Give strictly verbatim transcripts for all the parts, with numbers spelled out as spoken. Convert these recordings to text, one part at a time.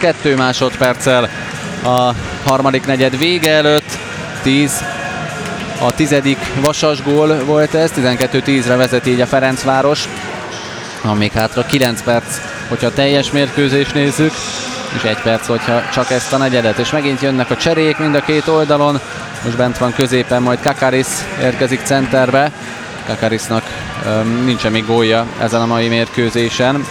harminckettő másodperccel a harmadik negyed vége előtt. tíz a tizedik Vasas gól volt ez, tizenkettő tízre vezet így a Ferencváros. Van még hátra kilenc perc, hogyha teljes mérkőzést nézzük, és egy perc, hogyha csak ezt a negyedet. És megint jönnek a cserék mind a két oldalon. Most bent van középen, majd Kakaris érkezik centerbe. Kakarisnak um, nincsen még gólja ezen a mai mérkőzésen.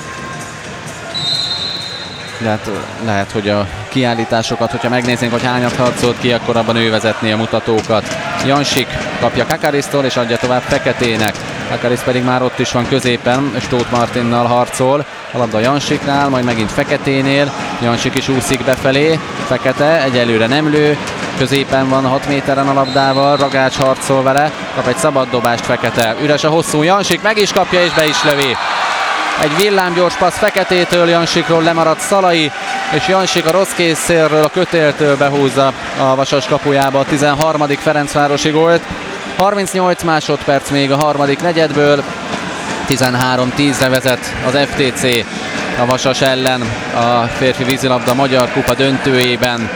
De hát lehet, hogy a kiállításokat, hogyha megnéznénk, hogy hányat harcolt ki, akkor abban ő vezetné a mutatókat. Jansik kapja Kakarisztól és adja tovább Feketének. Kakaris pedig már ott is van középen, és Tóth Martinnal harcol. A labda Jansiknál, majd megint Feketénél. Jansik is úszik befelé. Fekete egyelőre nem lő. Középen van hat méteren a labdával. Ragács harcol vele. Kap egy szabad dobást Fekete. Üres a hosszú Jansik, meg is kapja és be is lövi. Egy villámgyors passz Feketétől, Jansikról lemaradt Szalai, és Jansik a rossz készszélről, a kötéltől behúzza a Vasas kapujába a tizenharmadik Ferencvárosi gólt. harmincnyolc másodperc még a harmadik negyedből, tizenhárom tízre vezet az ef té cé a Vasas ellen a férfi vízilabda Magyar Kupa döntőjében.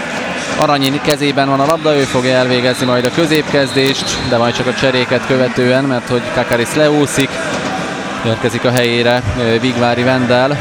Aranyi kezében van a labda, ő fogja elvégezni majd a középkezdést, de majd csak a cseréket követően, mert hogy Kakaris leúszik. Érkezik a helyére Vigvári Vendel,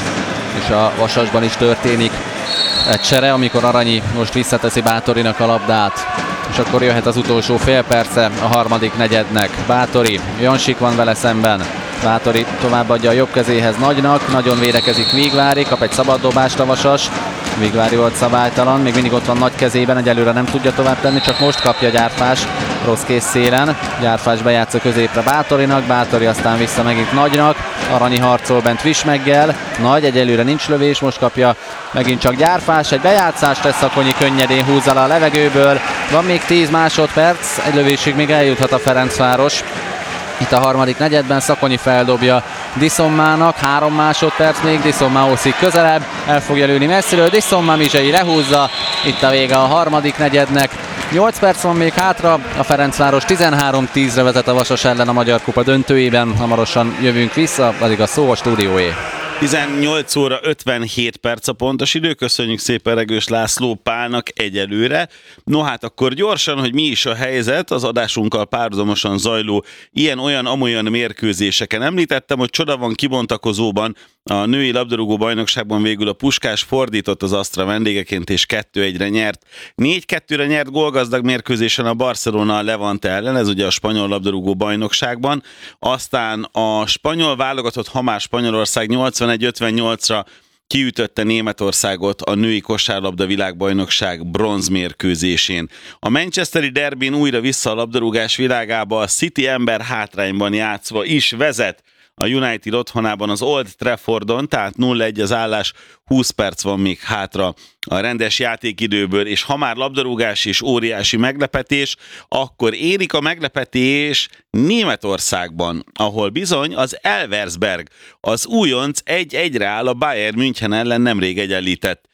és a Vasasban is történik egy csere, amikor Aranyi most visszateszi Bátorinak a labdát. És akkor jöhet az utolsó fél perce a harmadik negyednek. Bátori, Jansik van vele szemben. Bátori továbbadja a jobb kezéhez Nagynak, nagyon védekezik Vigvári, kap egy szabad dobást a Vasas. Vigvári volt szabálytalan, még mindig ott van Nagy kezében, egyelőre nem tudja tovább tenni, csak most kapja Gyárfás rossz kész szélen. Gyárfás bejátsz a középre Bátorinak, Bátori aztán vissza megint Nagynak. Aranyi harcol bent Vismeggel, Nagy egyelőre nincs lövés, most kapja megint csak Gyárfás, egy bejátszást tesz, Szakonyi könnyedén húzza le a levegőből. Van még tíz másodperc, egy lövésig még eljuthat a Ferencváros. Itt a harmadik negyedben Szakonyi feldobja Diszommának, három másodperc még, Diszommá úszik közelebb, el fogja lőni messziről, Diszommá Mizsei lehúzza, itt a vége a harmadik negyednek. nyolc perc van még hátra, a Ferencváros tizenhárom tízre vezet a Vasas ellen a Magyar Kupa döntőjében, hamarosan jövünk vissza, addig a szó a stúdióé. tizennyolc óra ötvenhét perc a pontos idő, köszönjük szépen Regős László Pálnak egyelőre. No hát akkor gyorsan, hogy mi is a helyzet az adásunkkal párhuzamosan zajló ilyen-olyan-amolyan mérkőzéseken. Említettem, hogy csoda van kibontakozóban, a női labdarúgó bajnokságban végül a Puskás fordított az Astra vendégeként és kettő egyre nyert. négy kettőre nyert gólgazdag mérkőzésen a Barcelona a Levante ellen, ez ugye a spanyol labdarúgó bajnokságban. Aztán a spanyol válogatott, ha már Spanyolország nyolcvanegy ötvennyolcra kiütötte Németországot a női kosárlabda világbajnokság bronzmérkőzésén. A manchesteri derbin újra vissza a labdarúgás világába, a City ember hátrányban játszva is vezet a United otthonában az Old Traffordon, tehát nulla egy az állás, húsz perc van még hátra a rendes játékidőből, és ha már labdarúgás és óriási meglepetés, akkor érik a meglepetés Németországban, ahol bizony az Elversberg, az újonc egy egyre áll a Bayern München ellen nemrég egyenlített.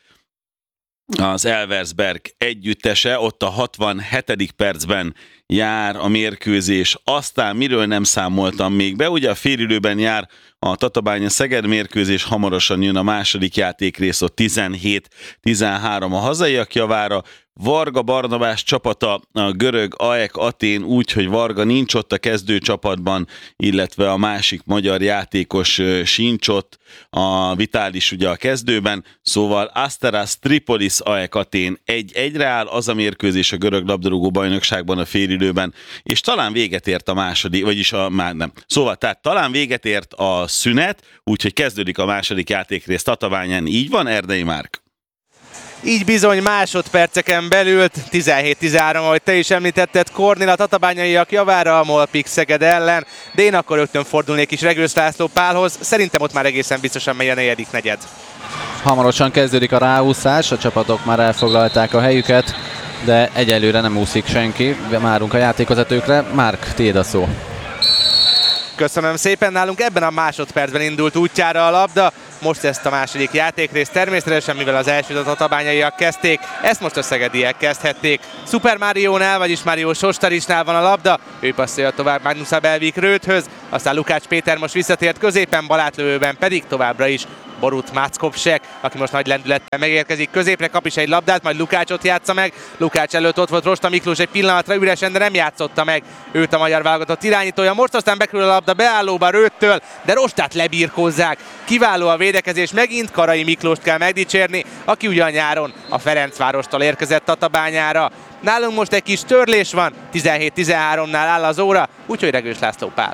Az Elversberg együttese ott a hatvanhetedik percben jár a mérkőzés. Aztán miről nem számoltam még be, ugye a félidőben jár a Tatabánya-Szeged mérkőzés, hamarosan jön a második játékrész, ott tizenhét tizenhárom a hazaiak javára. Varga Barnabás csapata, a görög á e ká Atén úgy, hogy Varga nincs ott a kezdőcsapatban, illetve a másik magyar játékos sincs ott, a Vitális ugye a kezdőben, szóval Asteras Tripolis á e ká Atén egy egyre áll, az a mérkőzés a görög labdarúgó bajnokságban a félidőben, és talán véget ért a második, vagyis a már nem. Szóval, tehát talán véget ért a szünet, úgyhogy kezdődik a második játékrész Tatabányán, így van, Erdei Márk? Így bizony másodperceken belül, tizenhét tizenhárom, ahogy te is említetted, Kornél a tatabányaiak javára a Molpik Szeged ellen, de én akkor rögtön fordulnék is Regős László Pálhoz, szerintem ott már egészen biztosan megy a negyedik negyed. Hamarosan kezdődik a ráúszás, a csapatok már elfoglalták a helyüket, de egyelőre nem úszik senki, várunk a játékvezetőkre. Márk, tiéd a szó. Köszönöm szépen, nálunk ebben a másodpercben indult útjára a labda, most ezt a második játékrészt természetesen, mivel az elsőt a tatabányaiak kezdték, ezt most a szegediek kezdhették. Super Máriónál, vagyis Mário Sostarisnál van a labda, ő passzolja tovább Magnus Abelvik Röthöz, aztán Lukács Péter most visszatért középen, balátlövőben pedig továbbra is Borut Máckopsek, aki most nagy lendülettel megérkezik. Középre kap is egy labdát, majd Lukácsot játsza meg. Lukács előtt ott volt Rosta Miklós egy pillanatra üresen, de nem játszotta meg őt a magyar válogatott irányítója. Most aztán bekerül a labda beállóba Rőttől, de Rostát lebirkózzák. Kiváló a védekezés, megint Karai Miklóst kell megdicsérni, aki ugyan nyáron a Ferencvárostól érkezett Tatabányára. Nálunk most egy kis törlés van, tizenhét tizenháromnál áll az óra, úgyhogy Regős László Pál.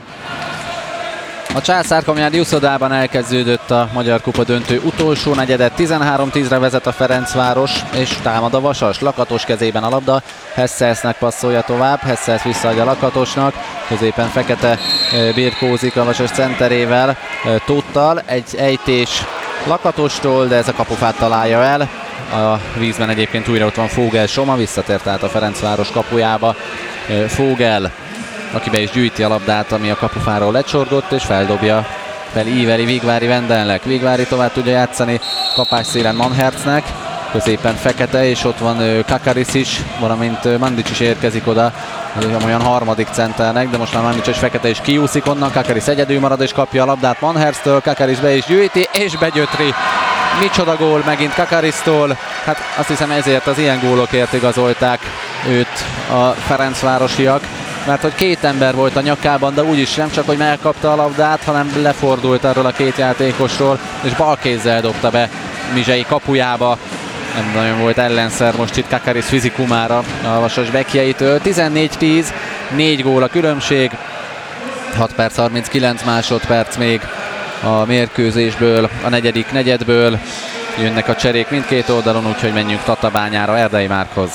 A Császár-Komjádi uszodában elkezdődött a Magyar Kupa döntő utolsó negyedet, tizenhárom tízre vezet a Ferencváros, és támad a Vasas. Lakatos kezében a labda, Hesselsznek passzolja tovább, Hesselsz visszaadja Lakatosnak, középen Fekete birkózik a Vasas centerével, Tóttal, egy ejtés Lakatostól, de ez a kapufát találja el. A vízben egyébként újra ott van Fogel Soma, visszatért át a Ferencváros kapujába Fogel, aki be is gyűjti a labdát, ami a kapufáról lecsorgott, és feldobja, felíveli Vigvári Vendelnek. Vigvári tovább tudja játszani kapás szélen Manhertznek, középen Fekete, és ott van Kakaris is, valamint Mandic is érkezik oda, olyan harmadik centernek, de most már Mandic és Fekete is kiúszik onnan, Kakaris egyedül marad és kapja a labdát Manhertztől, Kakaris be is gyűjti, és begyötri. Micsoda gól megint Kakarisztól, hát azt hiszem ezért az ilyen gólokért igazolták őt a ferencvárosiak, mert hogy két ember volt a nyakában, de úgyis nem csak, hogy megkapta a labdát, hanem lefordult arról a két játékosról, és balkézzel dobta be Mizsei kapujába. Nem nagyon volt ellenszer most itt Kakaris fizikumára a Vasas bekkjeitől. tizennégy tíz, négy gól a különbség, hat perc harminckilenc másodperc még a mérkőzésből, a negyedik negyedből. Jönnek a cserék mindkét oldalon, úgyhogy menjünk Tatabányára Erdei Márkhoz.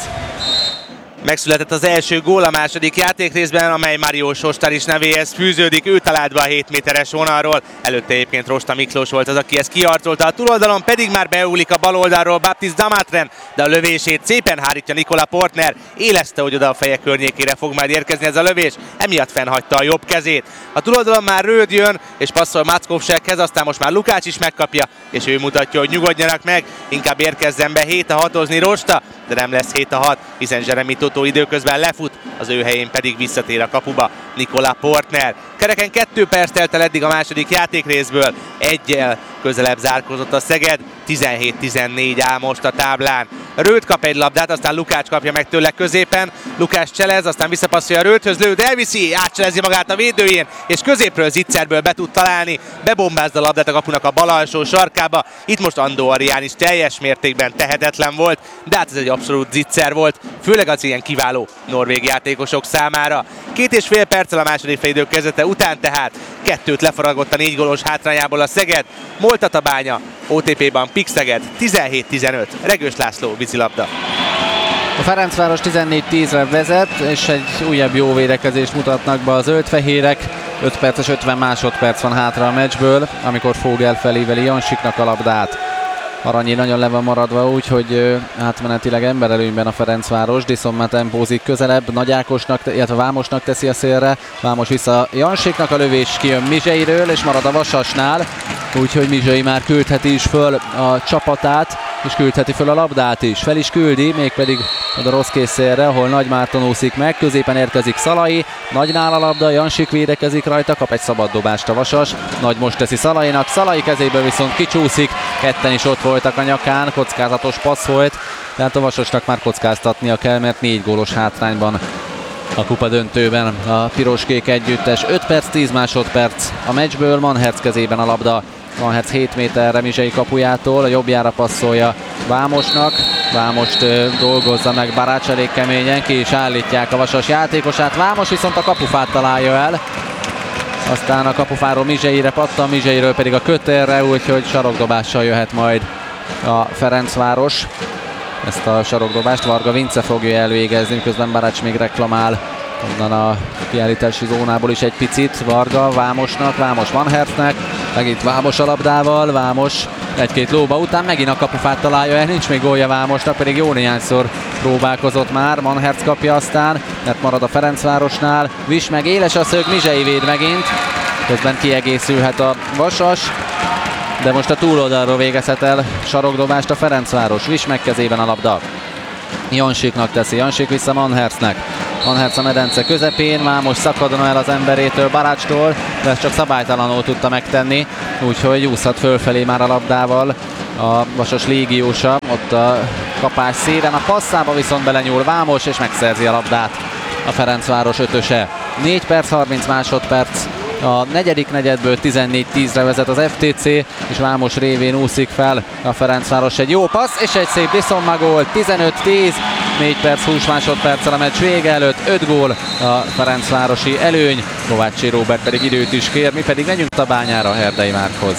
Megszületett az első gól a második játékrészben, amely Mario Sostaris nevéhez fűződik. Ő talált be a hét méteres vonalról. Előtte egyébként Rosta Miklós volt az, aki ezt kiarcolta. A túloldalon pedig már beúlik a bal oldalról Baptist Damatren, de a lövését szépen hárítja Nikola Portner. Éleszte, hogy oda a feje környékére fog majd érkezni ez a lövés, emiatt fennhagyta a jobb kezét. A túloldalon már Rőd jön, és passzol Máckopsekhez, aztán most már Lukács is megkapja, és ő mutatja, hogy nyugodjanak meg, inkább érkezzen be hét a hatozni Rosta, de nem lesz hét a hat, hiszen Jeremy Totó időközben lefut, az ő helyén pedig visszatér a kapuba Nikola Portner. Kereken kettő perc telt el eddig a második játékrészből, egyel közelebb zárkózott a Szeged, tizenhét tizennégy áll most a táblán. Rőd kap egy labdát, aztán Lukács kapja meg tőle középen, Lukács cselez, aztán visszapasszolja Rődhöz, Rőd elviszi, átcselezi magát a védőjén, és középről Zicserből be tud találni, bebombázza a labdát a kapunak a bal alsó sarkába. Itt most Andó Arián is teljes mértékben tehetetlen volt, de hát ez egy abszolút Zicser volt, főleg az ilyen kiváló norvég játékosok számára. Két és fél perccel a második félidő kezdete után tehát kettőt lefaragott a négy gólos hátrányából a Szeged. Moltatabánya, o té pé-ban Pik Szeged tizenhét tizenöt. Regős László, vízilabda. A Ferencváros tizennégy tízre vezet, és egy újabb jó védekezést mutatnak be a zöldfehérek. öt perces ötven másodperc van hátra a meccsből, amikor Fogel felíveli Jansiknak a labdát. Aranyi nagyon le van maradva úgy, hogy átmenetileg emberelőnyben a Ferencváros, Disson már tempózik közelebb, Nagy Ákosnak, illetve Vámosnak teszi a szélre, Vámos vissza Jansiknak, a lövés kijön Mizseiről, és marad a Vasasnál, úgyhogy Mizsei már küldheti is föl a csapatát, és küldheti föl a labdát is, fel is küldi, mégpedig oda rossz készszélre, ahol Nagy Márton úszik meg, középen érkezik Szalai, Nagynál a labda, Jansik védekezik rajta, kap egy szabad dobást a Vasas, Nagy most teszi Szalainak, Szalai kezéből viszont kicsúszik, ketten is ott voltak a nyakán, kockázatos passz volt, tehát a Vasasnak már kockáztatnia kell, mert négy gólos hátrányban a kupa döntőben a piros-kék együttes. öt perc tíz másodperc a meccsből, Manhertz kezében a labda, Manhertz hét méterre Mizsei kapujától, a jobbjára passzolja Vámosnak, Vámost ö, dolgozza meg Barács elég keményen, ki is állítják a Vasas játékosát, Vámos viszont a kapufát találja el, aztán a kapufáról Mizseire pattan, Mizseiről pedig a kötélre, úgyhogy sarokdobással jöhet majd a Ferencváros. Ezt a sarokdobást Varga Vince fogja elvégezni, közben Barács még reklamál onnan a kiállítási zónából is egy picit. Varga Vámosnak, Vámos Manhertznek, megint Vámos a labdával, Vámos egy-két lóba után megint a kapufát találja el, nincs még gólja Vámosnak, pedig jó néhányszor próbálkozott már, Manhertz kapja aztán, mert marad a Ferencvárosnál, Vis meg éles a szög, Mizsei véd megint, közben kiegészülhet a Vasas, de most a túloldalról végezhet el sarokdobást a Ferencváros, Vis meg kezében a labda. Jansiknak teszi, Jansik vissza Manhertznek. Van Herca medence közepén, már most szakadna el az emberétől, Barácstól, de ezt csak szabálytalanul tudta megtenni, úgyhogy úszhat fölfelé már a labdával a Vasas légiósa, ott a kapás szélen, a passzába viszont belenyúl Vámos, és megszerzi a labdát a Ferencváros ötöse. négy perc, harminc másodperc. A negyedik negyedből tizennégy tízre vezet az ef té cé, és Vámos révén úszik fel a Ferencváros. Egy jó passz, és egy szép Bisonma gól, tizenöt tíz, négy perc, húsz másodperccel a meccs vége előtt, öt gól a ferencvárosi előny. Kovácsi Róbert pedig időt is kér, mi pedig menjünk Tabányára Herdei Márkhoz.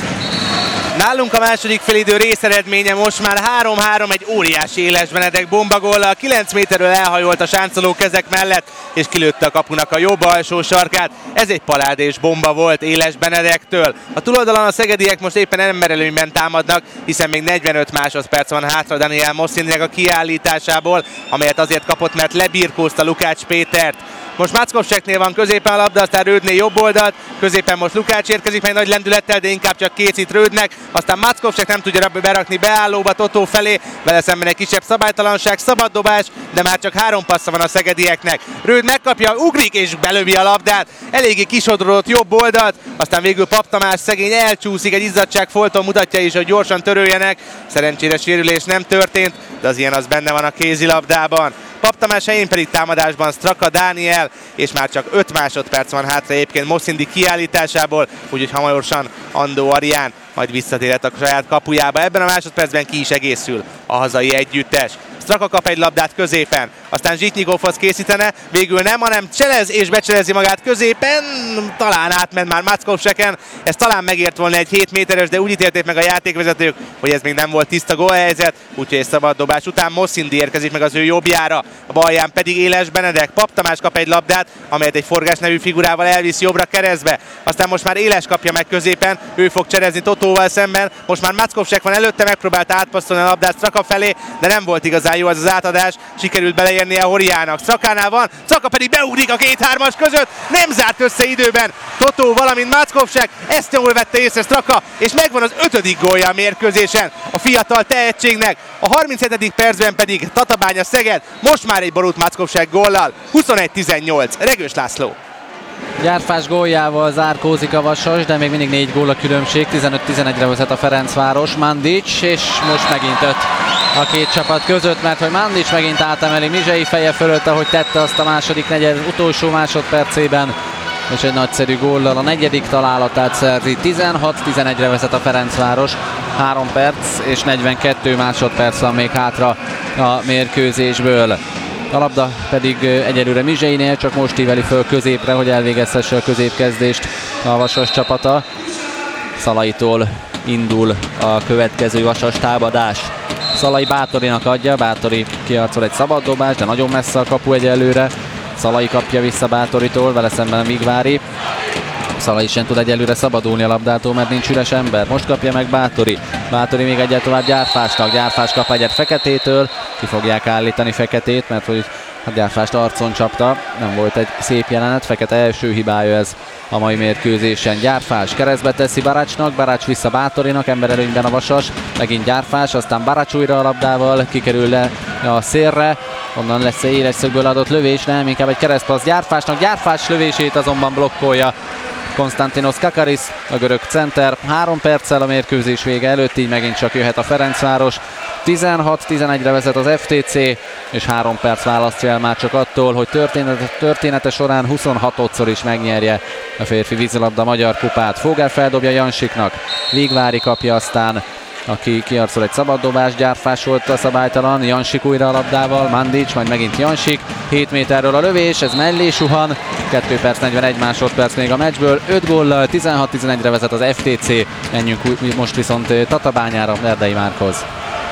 Nálunk a második félidő részeredménye most már három-három, egy óriási Éles Benedek bombagóllal, kilenc méterről elhajolt a sáncoló kezek mellett, és kilőtte a kapunak a jobb alsó sarkát. Ez egy paládés bomba volt Éles Benedektől. A túloldalon a szegediek most éppen emberelőnyben támadnak, hiszen még negyvenöt másodperc van hátra Daniel Mosszindinek a kiállításából, amelyet azért kapott, mert lebirkózta Lukács Pétert. Most Mackovseknél van középen a labda, aztán Rődnél jobb oldalt, középen most Lukács érkezik meg nagy lendülettel, de inkább csak készít Rődnek, aztán Mackovsek nem tudja berakni beállóba Totó felé, vele szemben egy kisebb szabálytalanság, szabad dobás, de már csak három passza van a szegedieknek. Rőd megkapja, ugrik és belövi a labdát, eléggé kisodrodott jobb oldalt, aztán végül Pap Tamás szegény elcsúszik, egy izzadságfolton mutatja is, hogy gyorsan töröljenek, szerencsére sérülés nem történt, de az ilyen az benne van a kézilabdában. Pap Tamás helyén pedig támadásban Straka Dániel, és már csak öt másodperc van hátra egyébként Mosszindi kiállításából, úgyhogy hamarosan Andó Arián majd visszatérhet a saját kapujába. Ebben a másodpercben ki is egészül a hazai együttes. Straka kap egy labdát középen, aztán Zsitnyigovhoz készítene, végül nem, hanem cselez és becselezi magát középen, talán átment már Mackovseken, ez talán megért volna egy hét méteres, de úgy ítélték meg a játékvezetők, hogy ez még nem volt tiszta gólhelyzet, úgyhogy egy szabad dobás után Mosszindi érkezik meg az ő jobbjára, a balján pedig Éles Benedek. Pap Tamás kap egy labdát, amelyet egy Forgás nevű figurával elvisz jobbra keresztbe, aztán most már Éles kapja meg középen, ő fog cserezni Totóval szemben, most már Mackovsek van előtte, megpróbálta átpasszolni a labdát Straka felé, de nem volt igazán jó az az átadás, sikerült beleérnie a Horiának. Strakánál van, Straka pedig beugrik a két-hármas között, nem zárt össze időben Totó, valamint Mackovsek, ezt jól vette észre Straka, és megvan az ötödik gólja a mérkőzésen a fiatal tehetségnek. A harminchetedik percben pedig Tatabánya Szeged, most már egy Borút Mackovsek góllal, huszonegy tizennyolc, Regős László. Gyárfás góljával zárkózik a Vasas, de még mindig négy gól a különbség, tizenöt tizenegyre vezet a Ferencváros. Mandic, és most megint öt a két csapat között, mert hogy Mandic megint átemeli Mizsei feje fölött, ahogy tette azt a második negyed utolsó másodpercében, és egy nagyszerű góllal a negyedik találatát szerzi. tizenhat tizenegyre vezet a Ferencváros, három perc és negyvenkettő másodperc van még hátra a mérkőzésből. A labda pedig egyelőre Mizseinél, csak most íveli föl középre, hogy elvégezhesse a középkezdést a Vasas csapata. Szalaitól indul a következő Vasas támadás. Szalai Bátorinak adja, Bátori kiarcol egy szabad dobás, de nagyon messze a kapu egyelőre. Szalai kapja vissza Bátoritól, vele szemben a Vigvári. Szalai sem tud egyelőre szabadulni a labdától, mert nincs üres ember. Most kapja meg Bátori. Bátori még egyet tovább Gyárfásnak. Gyárfás kap egyet Feketétől. Ki fogják állítani Feketét, mert hogy a Gyárfást arcon csapta. Nem volt egy szép jelenet. Fekete első hibája ez a mai mérkőzésen. Gyárfás keresztbe teszi Barácsnak. Barács vissza Bátorinak. Emberelőnyben a Vasas. Megint Gyárfás, aztán Barács újra a labdával. Kikerül le a szélre. Onnan lesz egy éles szögből adott lövés. Nem, inkább egy keresztpassz Gyárfásnak. Gyárfás lövését azonban blokkolja Konstantinos Kakaris, a görög center. Három perccel a mérkőzés vége előtt, így megint csak jöhet a Ferencváros. tizenhat tizenegyre vezet az ef té cé, és három perc választja el már csak attól, hogy története, története során huszonhatodszor is megnyerje a férfi vízilabda magyar kupát. Fogel feldobja Jansiknak, Vigvári kapja, aztán aki kiarcol egy szabaddobás, Gyárfás volt a szabálytalan, Jansik újra a labdával, Mandic, majd megint Jansik, hét méterről a lövés, ez mellé suhan, kettő perc negyvenegy másodperc még a meccsből, öt góllal, tizenhat tizenegyre vezet az ef té cé, menjünk most viszont Tatabányára, Erdei Márkhoz.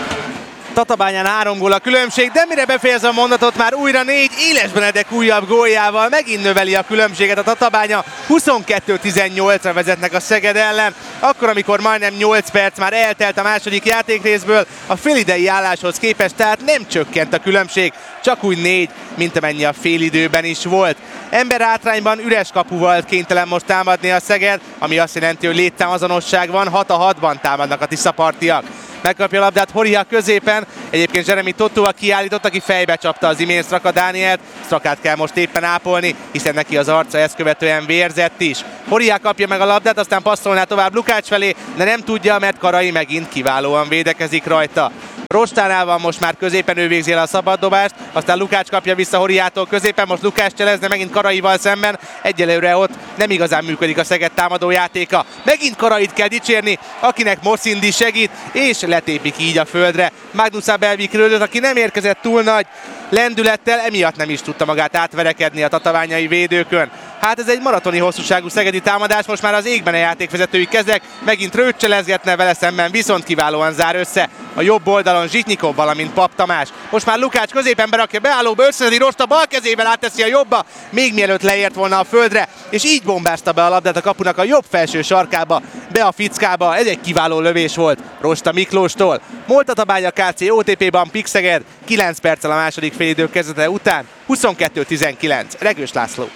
Tatabányán három gól a különbség, de mire befejezem a mondatot, már újra négy, Éles Benedek újabb góljával megint növeli a különbséget a Tatabánya, huszonkettő tizennyolcra vezetnek a Szeged ellen, akkor, amikor majdnem nyolc perc már eltelt a második játékrészből, a félidei álláshoz képest, tehát nem csökkent a különbség, csak úgy négy, mint amennyi a félidőben is volt. Ember hátrányban üres kapuval kénytelen most támadni a Szeged, ami azt jelenti, hogy létszámazonosság van, hat a hatban támadnak a tiszapartiak. megkapja a labdát Horia középen, egyébként Jeremy Tottua kiállított, aki fejbe csapta az imént Straka Dánielt, Strakát kell most éppen ápolni, hiszen neki az arca ezt követően vérzett is. Horia kapja meg a labdát, aztán passzolná tovább Lukács felé, de nem tudja, mert Karai megint kiválóan védekezik rajta. Rostánál van most már középen, ő végzi el a szabaddobást, aztán Lukács kapja vissza Horiától középen, most Lukács cselezne megint Karaival szemben, egyelőre ott nem igazán működik a Szeged támadó játéka. Megint Karait kell dicsérni, akinek Moszindi segít, és letépik így a földre Magnus Abelvikről, aki nem érkezett túl nagy lendülettel, emiatt nem is tudta magát átverekedni a tatabányai védőkön. Hát ez egy maratoni hosszúságú szegedi támadás, most már az égben a játékvezetői kezek, megint röccselezgetne vele szemben, viszont kiválóan zár össze a jobb oldalon Zsitnyikov, valamint Pap Tamás. Most már Lukács középen berakja beállóba, összeszedi Rosta bal kezével, átteszi a jobbba, még mielőtt leért volna a földre, és így bombázta be a labdát a kapunak a jobb felső sarkába, be a fickába. Ez egy kiváló lövés volt Rosta Miklóstól. Moltatabánya ká cé o té pé-ban Pixeged, kilenc perccel a második félidő kezdete után, huszonkettő tizenkilenc. Regős László.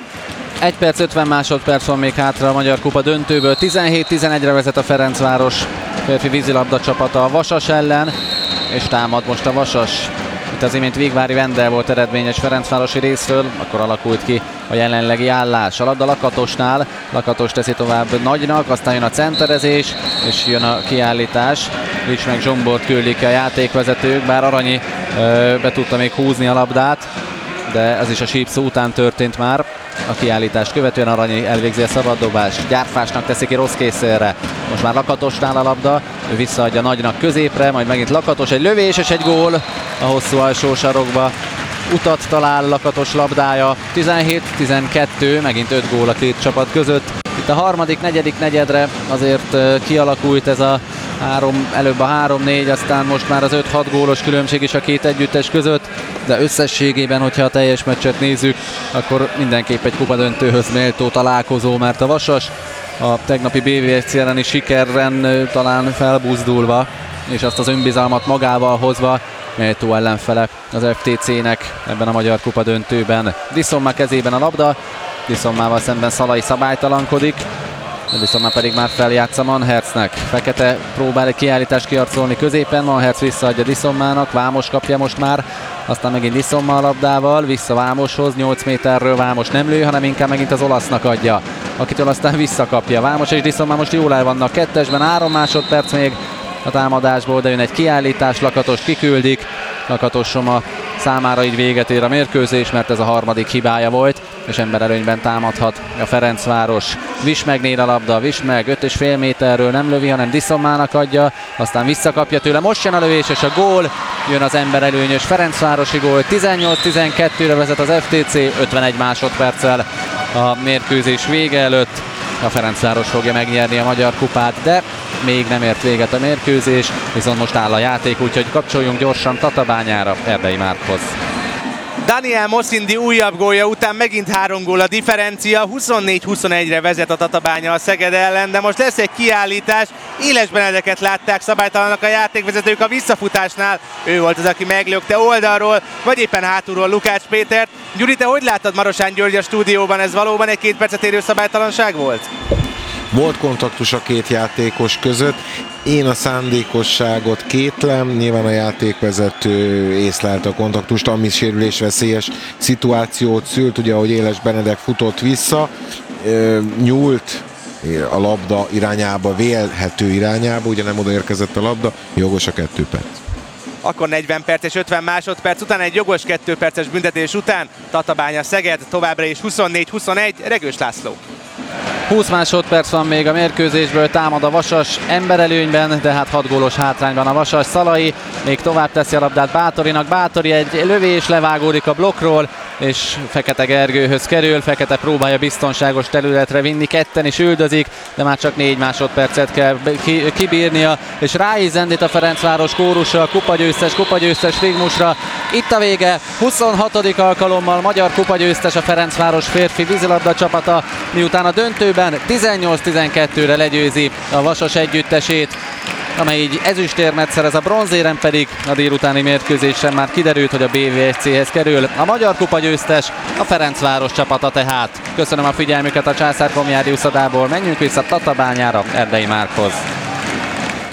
egy perc ötven másodperc van még hátra a Magyar Kupa döntőből. tizenhét tizenegyre vezet a Ferencváros férfi vízilabda csapata a Vasas ellen, és támad most a Vasas. Itt az imént Végvári Vendel volt eredményes ferencvárosi részről, akkor alakult ki a jelenlegi állás. A labda Lakatosnál, Lakatos teszi tovább Nagynak, aztán jön a centerezés, és jön a kiállítás. Lics meg Zsombort küldik a játékvezetők, bár Aranyi ö, be tudta még húzni a labdát, de ez is a sípszó után történt már. A kiállítást követően Aranyi elvégzi a szabaddobást. Gyárfásnak teszi ki rossz készélre. Most már Lakatosnál a labda, ő visszaadja Nagynak középre, majd megint Lakatos, egy lövés és egy gól a hosszú alsó sarokba. Utat talál Lakatos labdája. tizenhét tizenkettő, megint öt gól a két csapat között. Itt a harmadik, negyedik negyedre azért kialakult ez a három, előbb a három négy, aztán most már az öt-hat gólos különbség is a két együttes között, de összességében, hogyha a teljes meccset nézzük, akkor mindenképp egy kupadöntőhöz méltó találkozó, mert a Vasas a tegnapi bé vé ef cé elleni sikerren talán felbuzdulva, és azt az önbizalmat magával hozva méltó ellenfele az ef té cének ebben a Magyar Kupa döntőben. Diszomma kezében a labda, Diszommával szemben Szalai szabálytalankodik, Diszomma pedig már feljátsza Manhercnek. Fekete próbál egy kiállítást kiarcolni középen, Manherc visszaadja Diszommának, Vámos kapja most már, aztán megint Diszomma a labdával, vissza Vámoshoz, nyolc méterről Vámos nem lő, hanem inkább megint az olasznak adja, akitől aztán visszakapja. Vámos és Diszomma most jól el vannak kettesben, három másodperc még a támadásból, de jön egy kiállítás, Lakatos kiküldik, Lakatos Soma számára így véget ér a mérkőzés, mert ez a harmadik hibája volt, és emberelőnyben támadhat a Ferencváros. Vismegnél a labda, Vismeg öt és fél méterről nem lövi, hanem Diszommának adja, aztán visszakapja tőle, most jön a lövés és a gól, jön az emberelőnyös ferencvárosi gól, tizennyolc tizenkettőre vezet az ef té cé, ötvenegy másodperccel a mérkőzés vége előtt. A Ferencváros fogja megnyerni a Magyar Kupát, de még nem ért véget a mérkőzés, viszont most áll a játék, úgyhogy kapcsoljunk gyorsan Tatabányára, Erdei Márkhoz. Daniel Moszindi újabb gólja után megint három gól a differencia, huszonnégy huszonegyre vezet a Tatabánya a Szeged ellen, de most lesz egy kiállítás, Éles Benedeket látták szabálytalannak a játékvezetők a visszafutásnál, ő volt az, aki meglökte oldalról, vagy éppen hátulról Lukács Pétert. Gyuri, te hogy láttad Marosán György a stúdióban, ez valóban egy két percet érő szabálytalanság volt? Volt kontaktus a két játékos között, én a szándékosságot kétlem, nyilván a játékvezető észlelte a kontaktust, ami sérülésveszélyes szituációt szült, ugye ahogy Éles Benedek futott vissza, nyúlt a labda irányába, vélhető irányába, ugye nem odaérkezett a labda, jogos a kettő perc. Akkor negyven perc és ötven másodperc után, egy jogos kettő perces büntetés után Tatabánya Szeged továbbra is huszonnégy huszonegy, Regős László. húsz másodperc van még a mérkőzésből, támad a Vasas emberelőnyben, de hát hat gólos hátrányban a Vasas. Szalai még tovább teszi a labdát Bátorinak, Bátori egy lövés, levágódik a blokkról, és Fekete Gergőhöz kerül, Fekete próbálja biztonságos területre vinni, ketten is üldözik, de már csak négy másodpercet kell kibírnia, és rá is zendít a Ferencváros kórusa, a kupagyőztes, kupagyőztes Rigmusra. Itt a vége, huszonhatodik alkalommal magyar kupagyőztes a Ferencváros férfi vízilabda csapata, miután a döntőben tizennyolc tizenkettőre legyőzi a Vasas együttesét, amely így ezüstérmet szerez, a bronzérem pedig a délutáni mérkőzésen már kiderült, hogy a bé vé ef céhez kerül. A magyar kupa győztes a Ferencváros csapata tehát. Köszönöm a figyelmüket a Császár Komjádi uszadából, menjünk vissza Tatabányára, Erdei Márkhoz.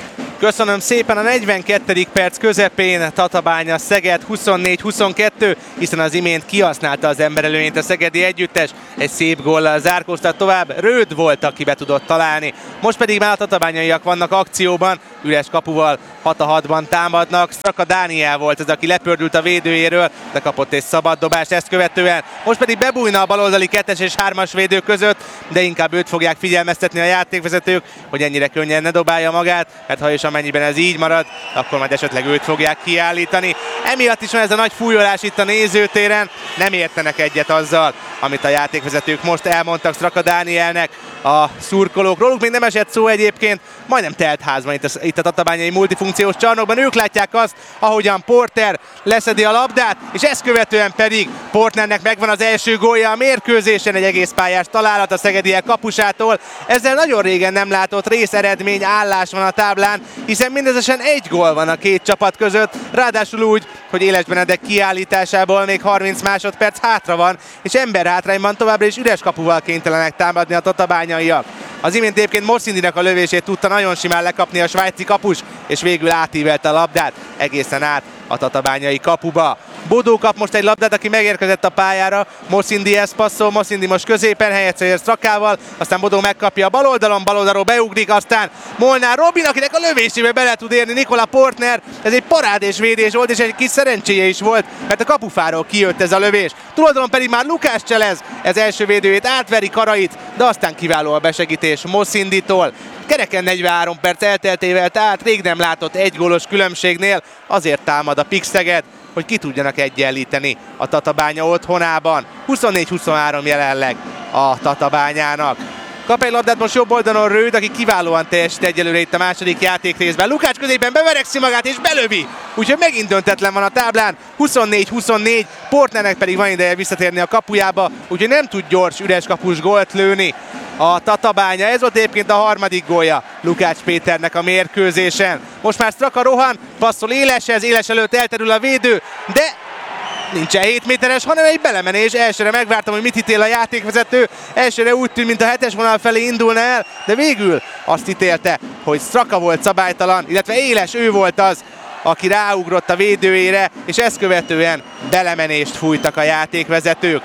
Köszönöm szépen, a negyvenkettedik perc közepén Tatabánya Szeged huszonnégy huszonkettő, hiszen az imént kihasználta az emberelőnyt a szegedi együttes, egy szép góllal zárkóztat tovább, Rőd volt, aki be tudott találni. Most pedig már a tatabányaiak vannak akcióban, üres kapuval hat a hatban támadnak. Straka Dániel volt az, aki lepördült a védőjéről, de kapott egy szabad dobást ezt követően. Most pedig bebújna a baloldali kettes és hármas védő között, de inkább őt fogják figyelmeztetni a játékvezetők, hogy ennyire könnyen ne dobálja magát, mert ha és amennyiben ez így marad, akkor majd esetleg őt fogják kiállítani. Emiatt is van ez a nagy fújolás itt a nézőtéren, nem értenek egyet azzal, amit a játékvezetők most elmondtak Straka Dánielnek a szurkolók. Róluk még nem esett szó egyébként, majdnem telt házban itt a, itt a tatabányai multifunkciós csarnokban. Ők látják azt, ahogyan Porter leszedi a labdát, és ezt követően pedig Porternek megvan az első gólja a mérkőzésen, egy egész pályás találat a szegediek kapusától. Ezzel nagyon régen nem látott részeredmény állás van a táblán, hiszen mindezesen egy gól van a két csapat között, ráadásul úgy, hogy Éles Benedek kiállításából még harminc másodperc hátra van, és emberhátrányban továbbra is üres kapuval kénytelenek támadni a tatabányaiak. Az imént egyébként Morsindinek a lövését tudta nagyon simán lekapni a svájci kapus, és végül átívelte a labdát egészen át a tatabányai kapuba. Bodó kap most egy labdát, aki megérkezett a pályára, Morsindihez passzol, Morsindi most középen helyet ér Strakával, aztán Bodó megkapja a bal oldalon, bal oldalról beugrik, aztán Molnár Robin, akinek a lövésébe bele tud érni Nikola Portner. Ez egy parádés védés volt, és egy kis szerencséje is volt, mert a kapufáról kijött ez a lövés. Túloldalon pedig már Lukács Cselez, ez első védőjét átveri Karait, de aztán kiváló a besegítés Morsinditól. Kereken negyvenhárom perc elteltével, tehát rég nem látott egy gólos különbségnél, azért támad a Pik Szeged, hogy ki tudjanak egyenlíteni a Tatabánya otthonában. huszonnégy huszonhárom jelenleg a Tatabányának. Kap egy labdát most jobb oldalon Rőd, aki kiválóan teljesít egyelőre itt a második játékrészben. Lukács középen beverekszi magát és belövi, úgyhogy megint döntetlen van a táblán. huszonnégy huszonnégy, Portnernek pedig van ideje visszatérni a kapujába, úgyhogy nem tud gyors üres kapus gólt lőni a Tatabánya. Ez volt egyébként a harmadik gólja Lukács Péternek a mérkőzésen. Most már Straka rohan, passzol Éleshez, Éles előtt elterül a védő, de nincsen hét méteres, hanem egy belemenés. Elsőre megvártam, hogy mit ítél a játékvezető. Elsőre úgy tűnt, mint a hetes vonal felé indulna el, de végül azt ítélte, hogy Straka volt szabálytalan, illetve Éles, ő volt az, aki ráugrott a védőjére, és ezt követően belemenést fújtak a játékvezetők.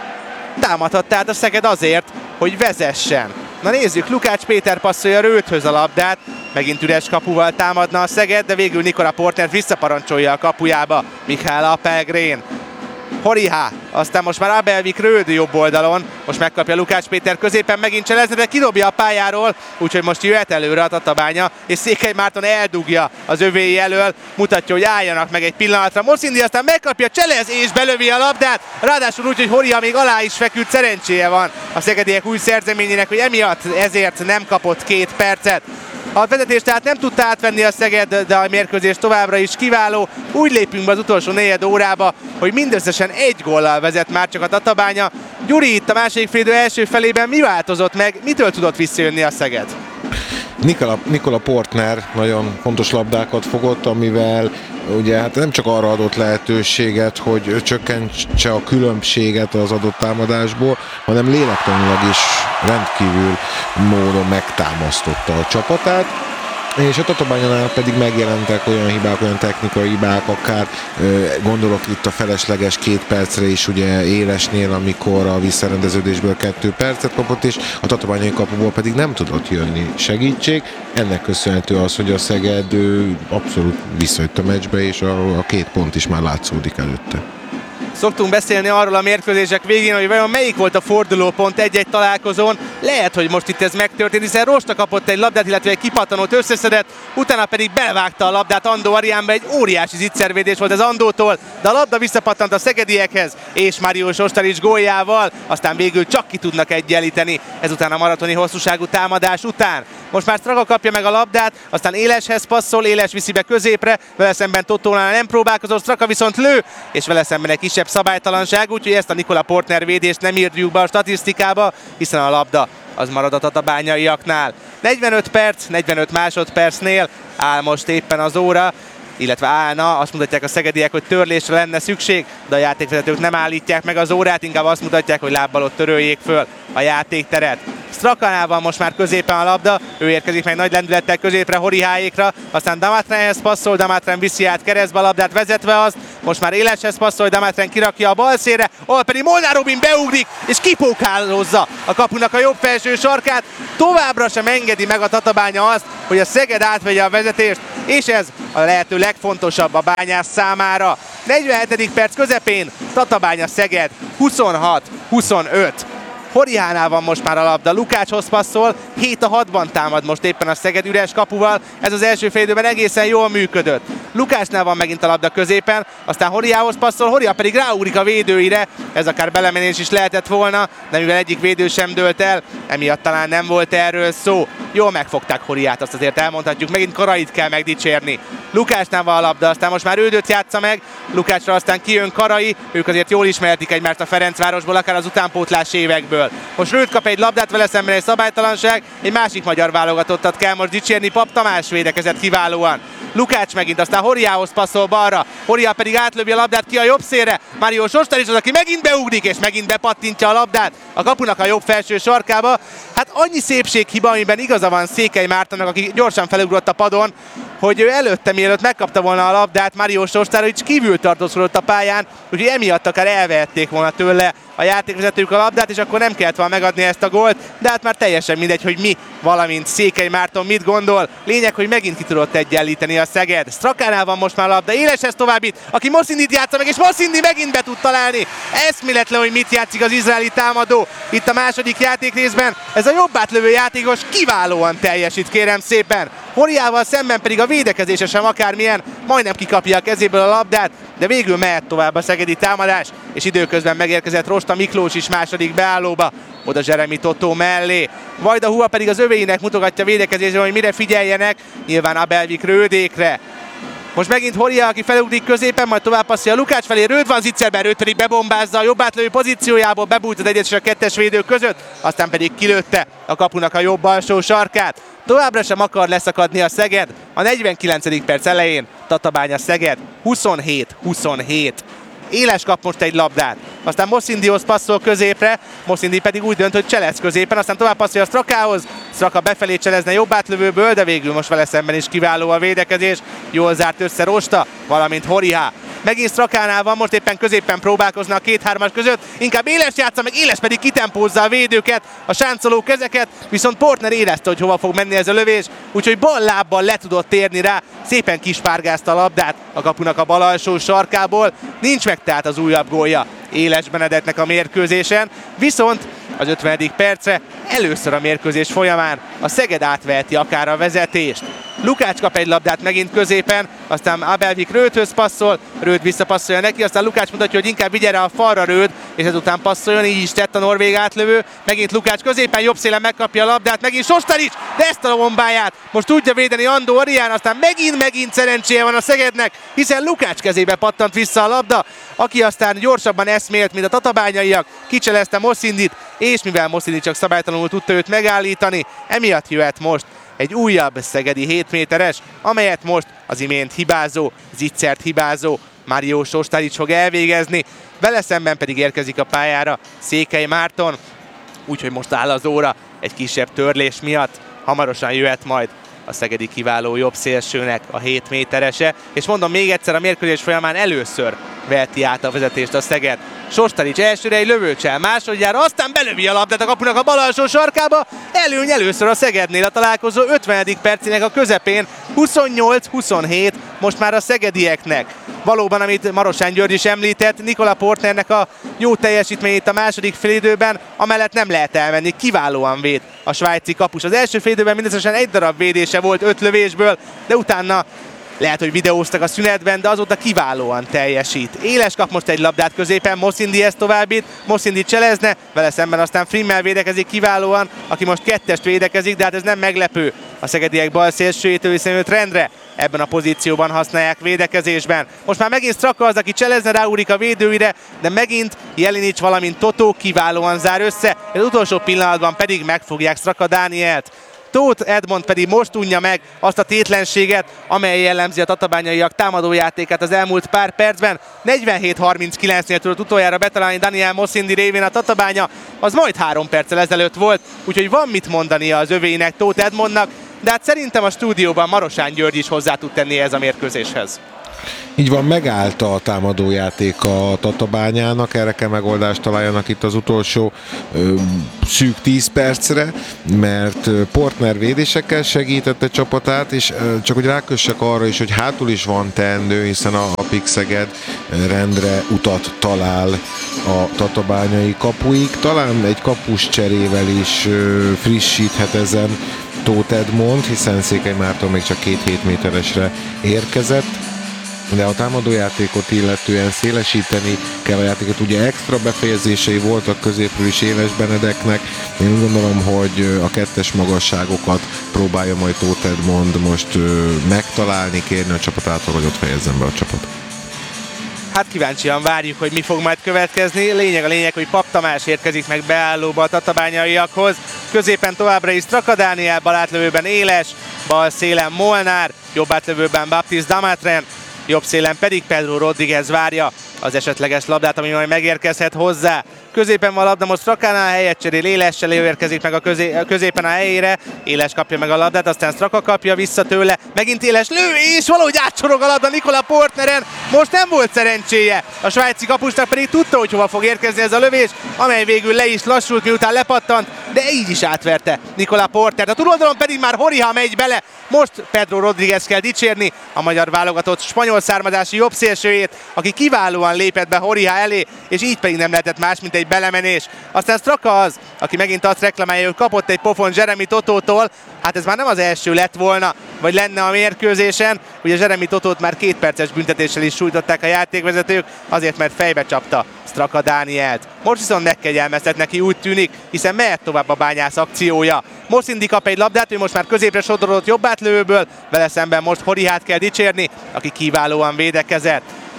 Támadhat tehát a Szeged azért, hogy vezessen. Na nézzük, Lukács Péter passzolja Rődhöz a labdát, megint üres kapuval támadna a Szeged, de végül Nikola Porter visszaparancsolja a kapujába Michael Apelgrén. Horiha, aztán most már Abelvik Rőd jobb oldalon, most megkapja Lukács Péter középen, megint Cselezne, de kidobja a pályáról, úgyhogy most jöhet előre a Tatabánya, és Székely Márton eldugja az övéi elől, mutatja, hogy álljanak meg egy pillanatra. Morsindi aztán megkapja Cselez és belövi a labdát, ráadásul úgy, hogy Horiha még alá is feküdt, szerencséje van a szegediek új szerzeményének, hogy emiatt ezért nem kapott két percet. A vezetést tehát nem tudta átvenni a Szeged, de a mérkőzés továbbra is kiváló. Úgy lépünk be az utolsó negyed órába, hogy mindösszesen egy góllal vezet már csak a Tatabánya. Gyuri, itt a második félidő első felében mi változott meg, mitől tudott visszajönni a Szeged? Nikola, Nikola Portner nagyon fontos labdákat fogott, amivel ugye hát nem csak arra adott lehetőséget, hogy csökkentse a különbséget az adott támadásból, hanem lélektanilag is rendkívül módon megtámasztotta a csapatát. És a Tatabányánál pedig megjelentek olyan hibák, olyan technikai hibák, akár gondolok itt a felesleges két percre is ugye Élesnél, amikor a visszarendeződésből kettő percet kapott, és a tatabányai kapuból pedig nem tudott jönni segítség. Ennek köszönhető az, hogy a Szeged abszolút visszajött a meccsbe, és a, a két pont is már látszódik előtte. Szoktunk beszélni arról a mérkőzések végén, hogy vajon melyik volt a fordulópont egy-egy találkozón. Lehet, hogy most itt ez megtörtént, hiszen Rosta kapott egy labdát, illetve egy kipattanót összeszedett, utána pedig belvágta a labdát Andó Ariánba, egy óriási zicservédés volt ez Andótól, de a labda visszapattant a szegediekhez, és Marius Ostarics góljával, aztán végül csak ki tudnak egyenlíteni ezután a maratoni hosszúságú támadás után. Most már Straka kapja meg a labdát, aztán Éleshez passzol, Éles viszi be középre, vele szemben Tottónál nem próbálkozott, Straka viszont lő, és vele szemben egy kisebb szabálytalanság, úgyhogy ezt a Nikola Portner védést nem írjuk be a statisztikába, hiszen a labda az marad a tatabányaiaknál. negyvenöt perc, negyvenöt másodpercnél áll most éppen az óra, illetve állna, azt mutatják a szegediek, hogy törlésre lenne szükség, de a játékvezetők nem állítják meg az órát, inkább azt mutatják, hogy lábbal ott töröljék föl a játékteret. Strakanál van most már középen a labda, ő érkezik meg nagy lendülettel középre Horiháékra, aztán Damatrenhez passzol, Damatren viszi át keresztbe a labdát vezetve azt, most már Éleshez passzol, Damatren kirakja a bal szélre, ahol pedig Molnár Robin beugrik és kipókálozza a kapunak a jobb felső sarkát, továbbra sem engedi meg a Tatabánya azt, hogy a Szeged átvegye a vezetést, és ez a lehető legfontosabb a Bányász számára. negyvenhetedik perc közepén Tatabánya Szeged huszonhat huszonöt. Horihánál van most már a labda, Lukácshoz passzol, hét a hatban támad most éppen a Szeged üres kapuval, ez az első fél időben egészen jól működött. Lukácsnál van megint a labda középen, aztán Horihához passzol, Horiá pedig ráugrik a védőire, ez akár belemenés is lehetett volna, de mivel egyik védő sem dőlt el, emiatt talán nem volt erről szó. Jól megfogták Horiát, azt azért elmondhatjuk, megint Karait kell megdicsérni. Lukácsnál van a labda, aztán most már Rődöt játsza meg, Lukácsra aztán kijön Karai, ők azért jól ismerhetik egymást a Ferencvárosból, akár az utánpótlás évekből. Most Rőd kap egy labdát, vele szemben egy szabálytalanság, egy másik magyar válogatottat kell most dicsérni, Pap Tamás védekezett kiválóan. Lukács megint, aztán Horiához passzol balra, Horiá pedig átlövi a labdát ki a jobb szélre, Mário Sostarics az, aki megint beugrik és megint bepattintja a labdát a kapunak a jobb felső sarkába. Hát annyi szépséghiba, amiben igaza van Székely Mártonnak, aki gyorsan felugrott a padon, hogy ő előtte, mielőtt megkapta volna a labdát, Mário Sostarics kívül tartózkodott a pályán, úgyhogy emiatt akár elvehették volna tőle a játékvezetők a labdát, és akkor nem kellett volna megadni ezt a gólt, de hát már teljesen mindegy, hogy mi, valamint Székely Márton mit gondol. Lényeg, hogy megint ki tudott egyenlíteni a Szeged. Strakánál van most már a labda, Éleshez továbbít, aki Moszindit játsza meg, és Moszindi megint be tud találni. Eszméletlen, hogy mit játszik az izraeli támadó itt a második játékrészben. Ez a jobb átlövő játékos kiválóan teljesít, kérem szépen. Horiával szemben pedig a védekezése sem akármilyen, majdnem kikapja a kezéből a labdát, de végül mehet tovább a szegedi támadás, és időközben megérkezett Rosta Miklós is második beállóba, oda Zseremi Totó mellé. Vajda Hua pedig az övéinek mutogatja védekezésre, hogy mire figyeljenek, nyilván Abelvik Rődékre. Most megint Horia, aki felugrik középen, majd tovább passzolja Lukács felé, Rőd van zicserben, Rőd pedig bebombázza a jobb átlövő pozíciójából, bebújt az egyes és a kettes védő között, aztán pedig kilőtte a kapunak a jobb alsó sarkát. Továbbra sem akar leszakadni a Szeged, a negyvenkilencedik perc elején Tatabánya Szeged huszonhét huszonhét. Éles kap most egy labdát, aztán Moszindíhoz passzol középre, Moszindi pedig úgy dönt, hogy cselez középen, aztán tovább passzolja Strakához, Straka befelé cselezne jobb átlövőből, de végül most vele szemben is kiváló a védekezés, jól zárt össze Rosta, valamint Horihá. Megint Strakánál van, most éppen középen próbálkoznak a két-hármas között, inkább Éles játsza meg, Éles pedig kitempózza a védőket, a sáncoló kezeket, viszont Portner érezte, hogy hova fog menni ez a lövés, úgyhogy bal lábbal le tudott térni rá, szépen kispárgázta a labdát a kapunak a bal alsó sarkából, nincs meg tehát az újabb gólja Éles Benedettnek a mérkőzésen, viszont az ötvenedik percre először a mérkőzés folyamán a Szeged átveheti akár a vezetést. Lukács kap egy labdát megint középen, aztán Abelvik Rődhöz passzol, Rőd visszapasszolja neki, aztán Lukács mutatja, hogy inkább vigye rá a falra Rőd, és ezután passzoljon, így is tett a norvég átlövő. Megint Lukács középen, jobb szélen megkapja a labdát, megint Sostarics, de ezt a bombáját most tudja védeni Andó Orián, aztán megint-megint szerencséje van a Szegednek, hiszen Lukács kezébe pattant vissza a labda, aki aztán gyorsabban eszmélt, mint a tatabányaiak, kicselezte Moszindit, és mivel Moszindi csak szabálytalanul tudta őt megállítani, emiatt jöhet most egy újabb szegedi hét méteres, amelyet most az imént hibázó, Zicsert hibázó Mário Sostarics fog elvégezni, vele szemben pedig érkezik a pályára Székely Márton, úgyhogy most áll az óra egy kisebb törlés miatt, hamarosan jöhet majd a szegedi kiváló jobb szélsőnek a hét méterese, és mondom még egyszer, a mérkőzés folyamán először veheti át a vezetést a Szeged. Sostarics elsőre egy lövőcsel, másodjára, aztán belövi a labdát a kapunak a bal alsó sarkába, előny először a Szegednél a találkozó ötvenedik percének a közepén, huszonnyolc huszonhét most már a szegedieknek. Valóban, amit Marosán György is említett, Nikola Portnernek a jó teljesítményét a második félidőben, amellett nem lehet elmenni, kiválóan véd a svájci kapus. Az első félidőben mindösszesen egy darab védése volt öt lövésből, de utána lehet, hogy videóztak a szünetben, de azóta kiválóan teljesít. Éles kap most egy labdát középen, Moszindi ezt továbbít, Moszindi cselezne, vele szemben aztán Frimmel védekezik kiválóan, aki most kettest védekezik, de hát ez nem meglepő. A szegediek bal szélsőjétől, hiszen őt rendre ebben a pozícióban használják védekezésben. Most már megint Straka az, aki cselezne, ráúrik a védőire, de megint Jelinics, valamint Totó kiválóan zár össze, az utolsó pillanatban pedig megfogják Straka Dánielt. Tóth Edmond pedig most unja meg azt a tétlenséget, amely jellemzi a tatabányaiak támadójátékát az elmúlt pár percben. negyvenhét harminckilencnél tudott utoljára betalálni Daniel Moszindi révén a Tatabánya, az majd három perccel ezelőtt volt, úgyhogy van mit mondania az övéinek, Tóth Edmondnak, de hát szerintem a stúdióban Marosán György is hozzá tud tenni ez a mérkőzéshez. Így van, megállt a támadójáték a Tatabányának, erre kell megoldást találjanak itt az utolsó ö, szűk tíz percre, mert Portner védésekkel segítette csapatát, és ö, csak hogy rákössek arra is, hogy hátul is van teendő, hiszen a, a Pik Szeged rendre utat talál a tatabányai kapuig. Talán egy kapus cserével is ö, frissíthet ezen Tóth Edmond, hiszen Székely Márton még csak két hét méteresre érkezett. De a támadójátékot illetően szélesíteni kell a játékot. Ugye extra befejezései voltak középről is Éles Benedeknek. Én úgy gondolom, hogy a kettes magasságokat próbálja majd Tóth Edmond most megtalálni, kérni a csapatától, hogy ott fejezzen be a csapat. Hát kíváncsian várjuk, hogy mi fog majd következni. Lényeg a lényeg, hogy Pap Tamás érkezik meg beállóba a tatabányaiakhoz. Középen továbbra is Straka Dániel, bal átlövőben Éles, bal szélen Molnár, jobb átlövőben Baptiste Damatren, jobb szélen pedig Pedro Rodriguez várja az esetleges labdát, ami majd megérkezhet hozzá. Középen van a labda, most Strakánál helyet cserél, Élessel érkezik meg a közé, középen a helyére, Éles kapja meg a labdát, aztán Straka kapja vissza tőle, megint Éles lő, és valahogy átsorog a labda Nikola Portneren, most nem volt szerencséje, a svájci kapusnak pedig tudta, hogy hova fog érkezni ez a lövés, amely végül le is lassult, miután lepattant, de így is átverte Nikola Portert. A túloldalon pedig már Horiha megy bele, most Pedro Rodriguez kell dicsérni, a magyar válogatott spanyol származású jobb szélsőjét, aki kiválóan lépett be Horiha elé, és így pedig nem lehetett más, mint egy belemenés. Aztán Straka az, aki megint azt reklamálja, hogy kapott egy pofon Jeremy Totótól, hát ez már nem az első lett volna, vagy lenne a mérkőzésen. Ugye Jeremy Totót már két perces büntetéssel is sújtották a játékvezetők, azért mert fejbe csapta Straka Dánielt. Most viszont megkegyelmeztet neki, úgy tűnik, hiszen mehet tovább a Bányász akciója. Moszindi kap egy labdát, ő most már középre sodrodott jobb átlövőből, vele szemben most Horihát kell dicsérni, aki kiválóan védekezett.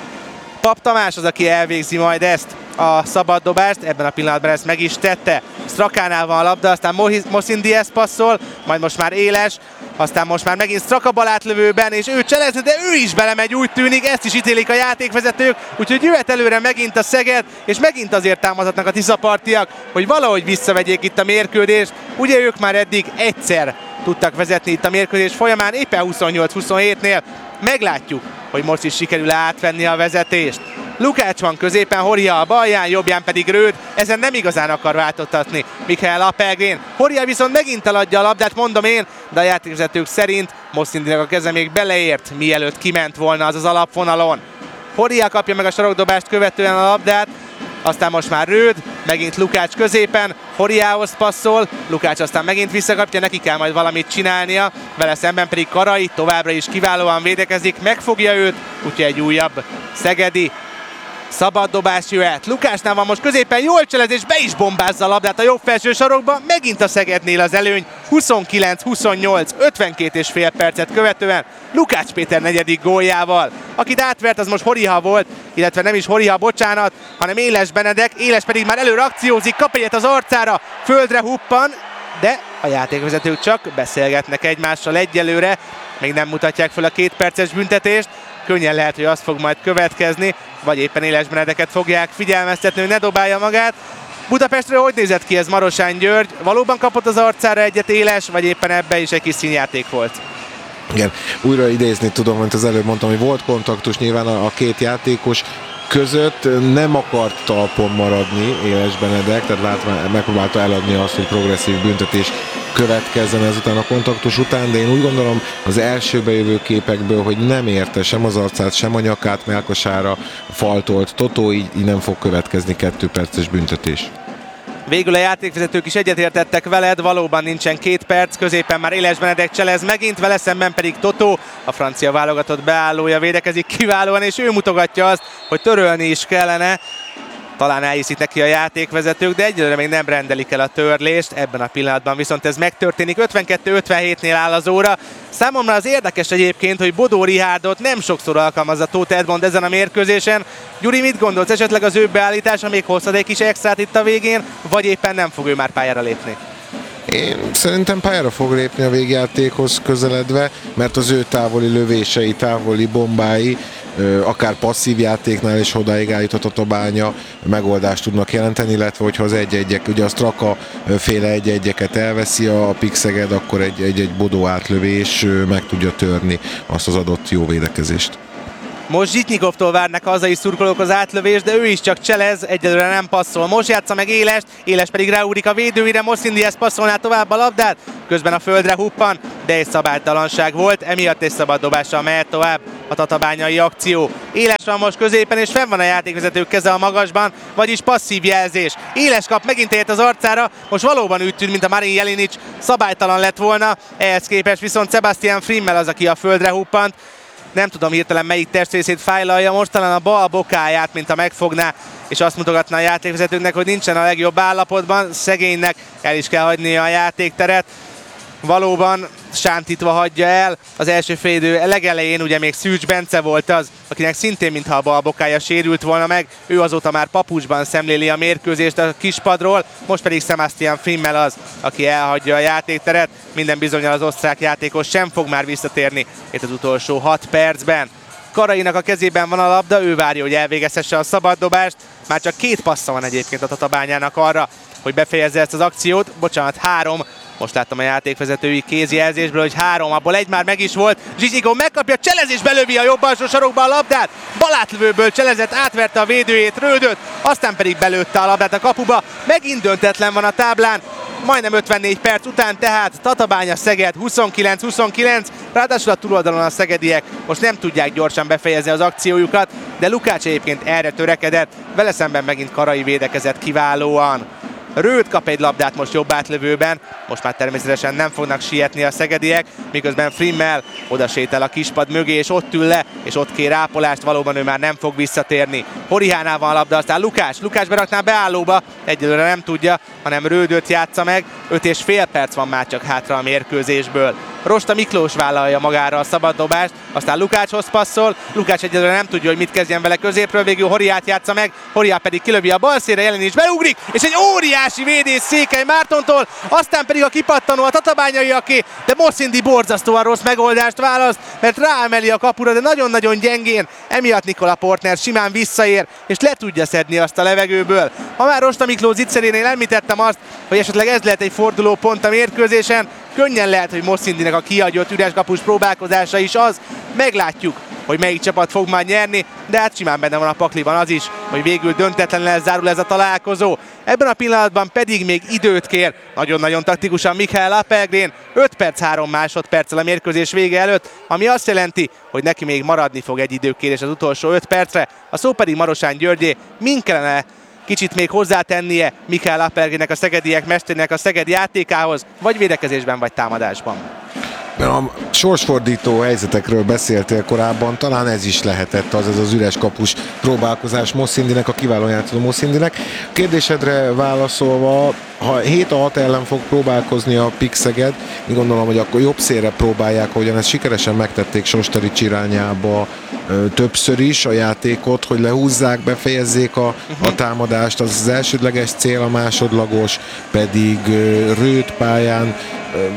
Pap Tamás az, aki elvégzi majd ezt a szabaddobást, ebben a pillanatban ezt meg is tette. Strakánál van a labda, aztán Moszindi ezt passzol, majd most már Éles, aztán most már megint Straka bal átlövőben, és ő cselezni, de ő is belemegy, úgy tűnik, ezt is ítélik a játékvezetők, úgyhogy jöhet előre megint a Szeged, és megint azért támadhatnak a tiszapartiak, hogy valahogy visszavegyék itt a mérkőzést. Ugye ők már eddig egyszer tudtak vezetni itt a mérkőzés folyamán, éppen huszonnyolc huszonhétnél. Meglátjuk, hogy most is sikerül átvenni a vezetést. Lukács van középen, Horiha a balján, jobbján pedig Rőd, ezen nem igazán akar változtatni Mikael Apelgrén. Horiha viszont megint eladja a labdát, mondom én, de a játékvezetők szerint Mosztindinek a keze még beleért, mielőtt kiment volna az az alapvonalon. Horiha kapja meg a sarokdobást követően a labdát, aztán most már Rőd, megint Lukács középen, Horihához passzol, Lukács aztán megint visszakapja, neki kell majd valamit csinálnia, vele szemben pedig Karai továbbra is kiválóan védekezik, megfogja őt, úgyhogy egy újabb szegedi szabad dobás jöhet. Lukácsnál van most középen, jól cselez és be is bombázza a labdát a jobb felső sarokba, megint a Szegednél az előny, huszonkilenc huszonnyolc, ötvenkét és fél percet követően Lukács Péter negyedik góljával. Akit átvert, az most Horiha volt, illetve nem is Horiha, bocsánat, hanem Éles Benedek, Éles pedig már előre akciózik, kap egyet az arcára, földre huppan, de a játékvezetők csak beszélgetnek egymással egyelőre, még nem mutatják fel a két perces büntetést. Könnyen lehet, hogy az fog majd következni, vagy éppen Éles Benedeket fogják figyelmeztetni, hogy ne dobálja magát. Budapestről hogy nézett ki ez Marosán György? Valóban kapott az arcára egyet Éles, vagy éppen ebbe is egy kis színjáték volt? Igen, újra idézni tudom, mint az előbb mondtam, hogy volt kontaktus nyilván a, a két játékos között, nem akart talpon maradni Éles Benedek, tehát lát, megpróbálta eladni azt, hogy progresszív büntetés következzen ezután a kontaktus után, de én úgy gondolom az első bejövő képekből, hogy nem érte sem az arcát, sem a nyakát, melkasára faltolt Totó, így, így nem fog következni kettő perces büntetés. Végül a játékvezetők is egyetértettek veled, valóban nincsen két perc, középen már Éles Benedek cselez megint, vele szemben pedig Totó, a francia válogatott beállója védekezik kiválóan, és ő mutogatja azt, hogy törölni is kellene. Talán elhiszik neki a játékvezetők, de egyelőre még nem rendelik el a törlést, ebben a pillanatban viszont ez megtörténik. ötvenkettő ötvenhétnél áll az óra. Számomra az érdekes egyébként, hogy Bodó Rihárdot nem sokszor alkalmazza Tóth Edmond ezen a mérkőzésen. Gyuri, mit gondolsz, esetleg az ő beállítása még hozhat egy kis extrát itt a végén, vagy éppen nem fog ő már pályára lépni? Én szerintem pályára fog lépni a végjátékhoz közeledve, mert az ő távoli lövései, távoli bombái, akár passzív játéknál is odáig állított a Tatabánya megoldást tudnak jelenteni, illetve hogyha az egy-egyek, ugye a Straka féle egy-egyeket elveszi a Pixeged, akkor egy-egy bodó átlövés meg tudja törni azt az adott jó védekezést. Most Zsitnyikovtól várnak hazai szurkolók az átlövés, de ő is csak cselez, egyelőre nem passzol. Most játsza meg Élest, Éles pedig ráugrik a védőire, Moszindi ezt passzolná tovább a labdát, közben a földre huppan, de egy szabálytalanság volt, emiatt egy szabad dobással mehet tovább a tatabányai akció. Éles van most középen, és fenn van a játékvezetők keze a magasban, vagyis passzív jelzés. Éles kap megint egyet az arcára, most valóban úgy tűnt, mint a Marin Jelinic szabálytalan lett volna, ehhez képest viszont Sebastian Frimmel az, aki a földre huppant. Nem tudom hirtelen melyik testrészét fájlalja, most talán a bal bokáját, mint a megfogná, és azt mutogatná a játékvezetőknek, hogy nincsen a legjobb állapotban. Szegénynek el is kell hagynia a játékteret. Valóban sántítva hagyja el. Az első félidő legelején ugye még Szűcs Bence volt az, akinek szintén mintha a bal bokája sérült volna meg. Ő azóta már papucsban szemléli a mérkőzést a kispadról, most pedig Sebastian Frimmel az, aki elhagyja a játékteret. Minden bizonnyal az osztrák játékos sem fog már visszatérni itt az utolsó hat percben. Karainak a kezében van a labda, ő várja, hogy elvégezhesse a szabaddobást. Már csak két passza van egyébként a Tatabányának arra, hogy befejezze ezt az akciót. Bocsánat, három. Most láttam a játékvezetői kézjelzésből, hogy három, abból egy már meg is volt. Zsizsikov megkapja, cselezés, belövi a jobb alsó sarokba a labdát. Balátlövőből cselezett, átverte a védőjét, Rődöt, aztán pedig belőtte a labdát a kapuba. Megint döntetlen van a táblán. Majdnem ötvennégy perc után, tehát Tatabánya Szeged huszonkilenc huszonkilenc, ráadásul a túloldalon a szegediek most nem tudják gyorsan befejezni az akciójukat, de Lukács egyébként erre törekedett, vele szemben megint Karai védekezett kiválóan. Rőd kap egy labdát most jobb átlövőben, most már természetesen nem fognak sietni a szegediek, miközben Frimmel oda sétál a kispad mögé, és ott ül le, és ott kér ápolást, valóban ő már nem fog visszatérni. Horihánál van a labda, aztán Lukács, Lukács berakná beállóba, egyelőre nem tudja, hanem Rődöt játsza meg, öt és fél perc van már csak hátra a mérkőzésből. Rosta Miklós vállalja magára a szabaddobást, aztán Lukácshoz passzol, Lukács egyelőre nem tudja, hogy mit kezdjen vele középről, végül Horiát játsza meg, Horiá pedig kilövi a bal szélre, Jelinic beugrik, és egy óriási védés Székely Mártontól, aztán pedig a kipattanó a tatabányaiaké, de Moszindi borzasztóan rossz megoldást választ, mert ráemeli a kapura, de nagyon-nagyon gyengén, emiatt Nikola Portner simán visszaér, és le tudja szedni azt a levegőből. Ha már Rosta Miklós zicserénél említettem azt, hogy esetleg ez lehet egy forduló pont a mérkőzésen, könnyen lehet, hogy Moszindinek a kihagyott üres kapus próbálkozása is az. Meglátjuk, hogy melyik csapat fog már nyerni, de hát simán benne van a pakliban az is, hogy végül döntetlenül zárul ez a találkozó. Ebben a pillanatban pedig még időt kér, nagyon-nagyon taktikusan Mikael Appelgren, öt perc három másodperccel a mérkőzés vége előtt, ami azt jelenti, hogy neki még maradni fog egy időkérés az utolsó öt percre, a szó pedig Marosán Györgyé, min kellene kicsit még hozzátennie Mikael Appelgrennek, a szegediek mesternek a Szeged játékához, vagy védekezésben, vagy támadásban. A sorsfordító helyzetekről beszéltél korábban, talán ez is lehetett az, ez az üres kapus próbálkozás Moszindinek, a kiváló játszó Moszindinek. Kérdésedre válaszolva, ha hét a hat ellen fog próbálkozni a Pixeged, én gondolom, hogy akkor jobb szélre próbálják, ahogyan ezt sikeresen megtették Sosterics irányába ö, többször is a játékot, hogy lehúzzák, befejezzék a, a támadást, az az elsődleges cél, a másodlagos pedig ö, Rőd pályán ö,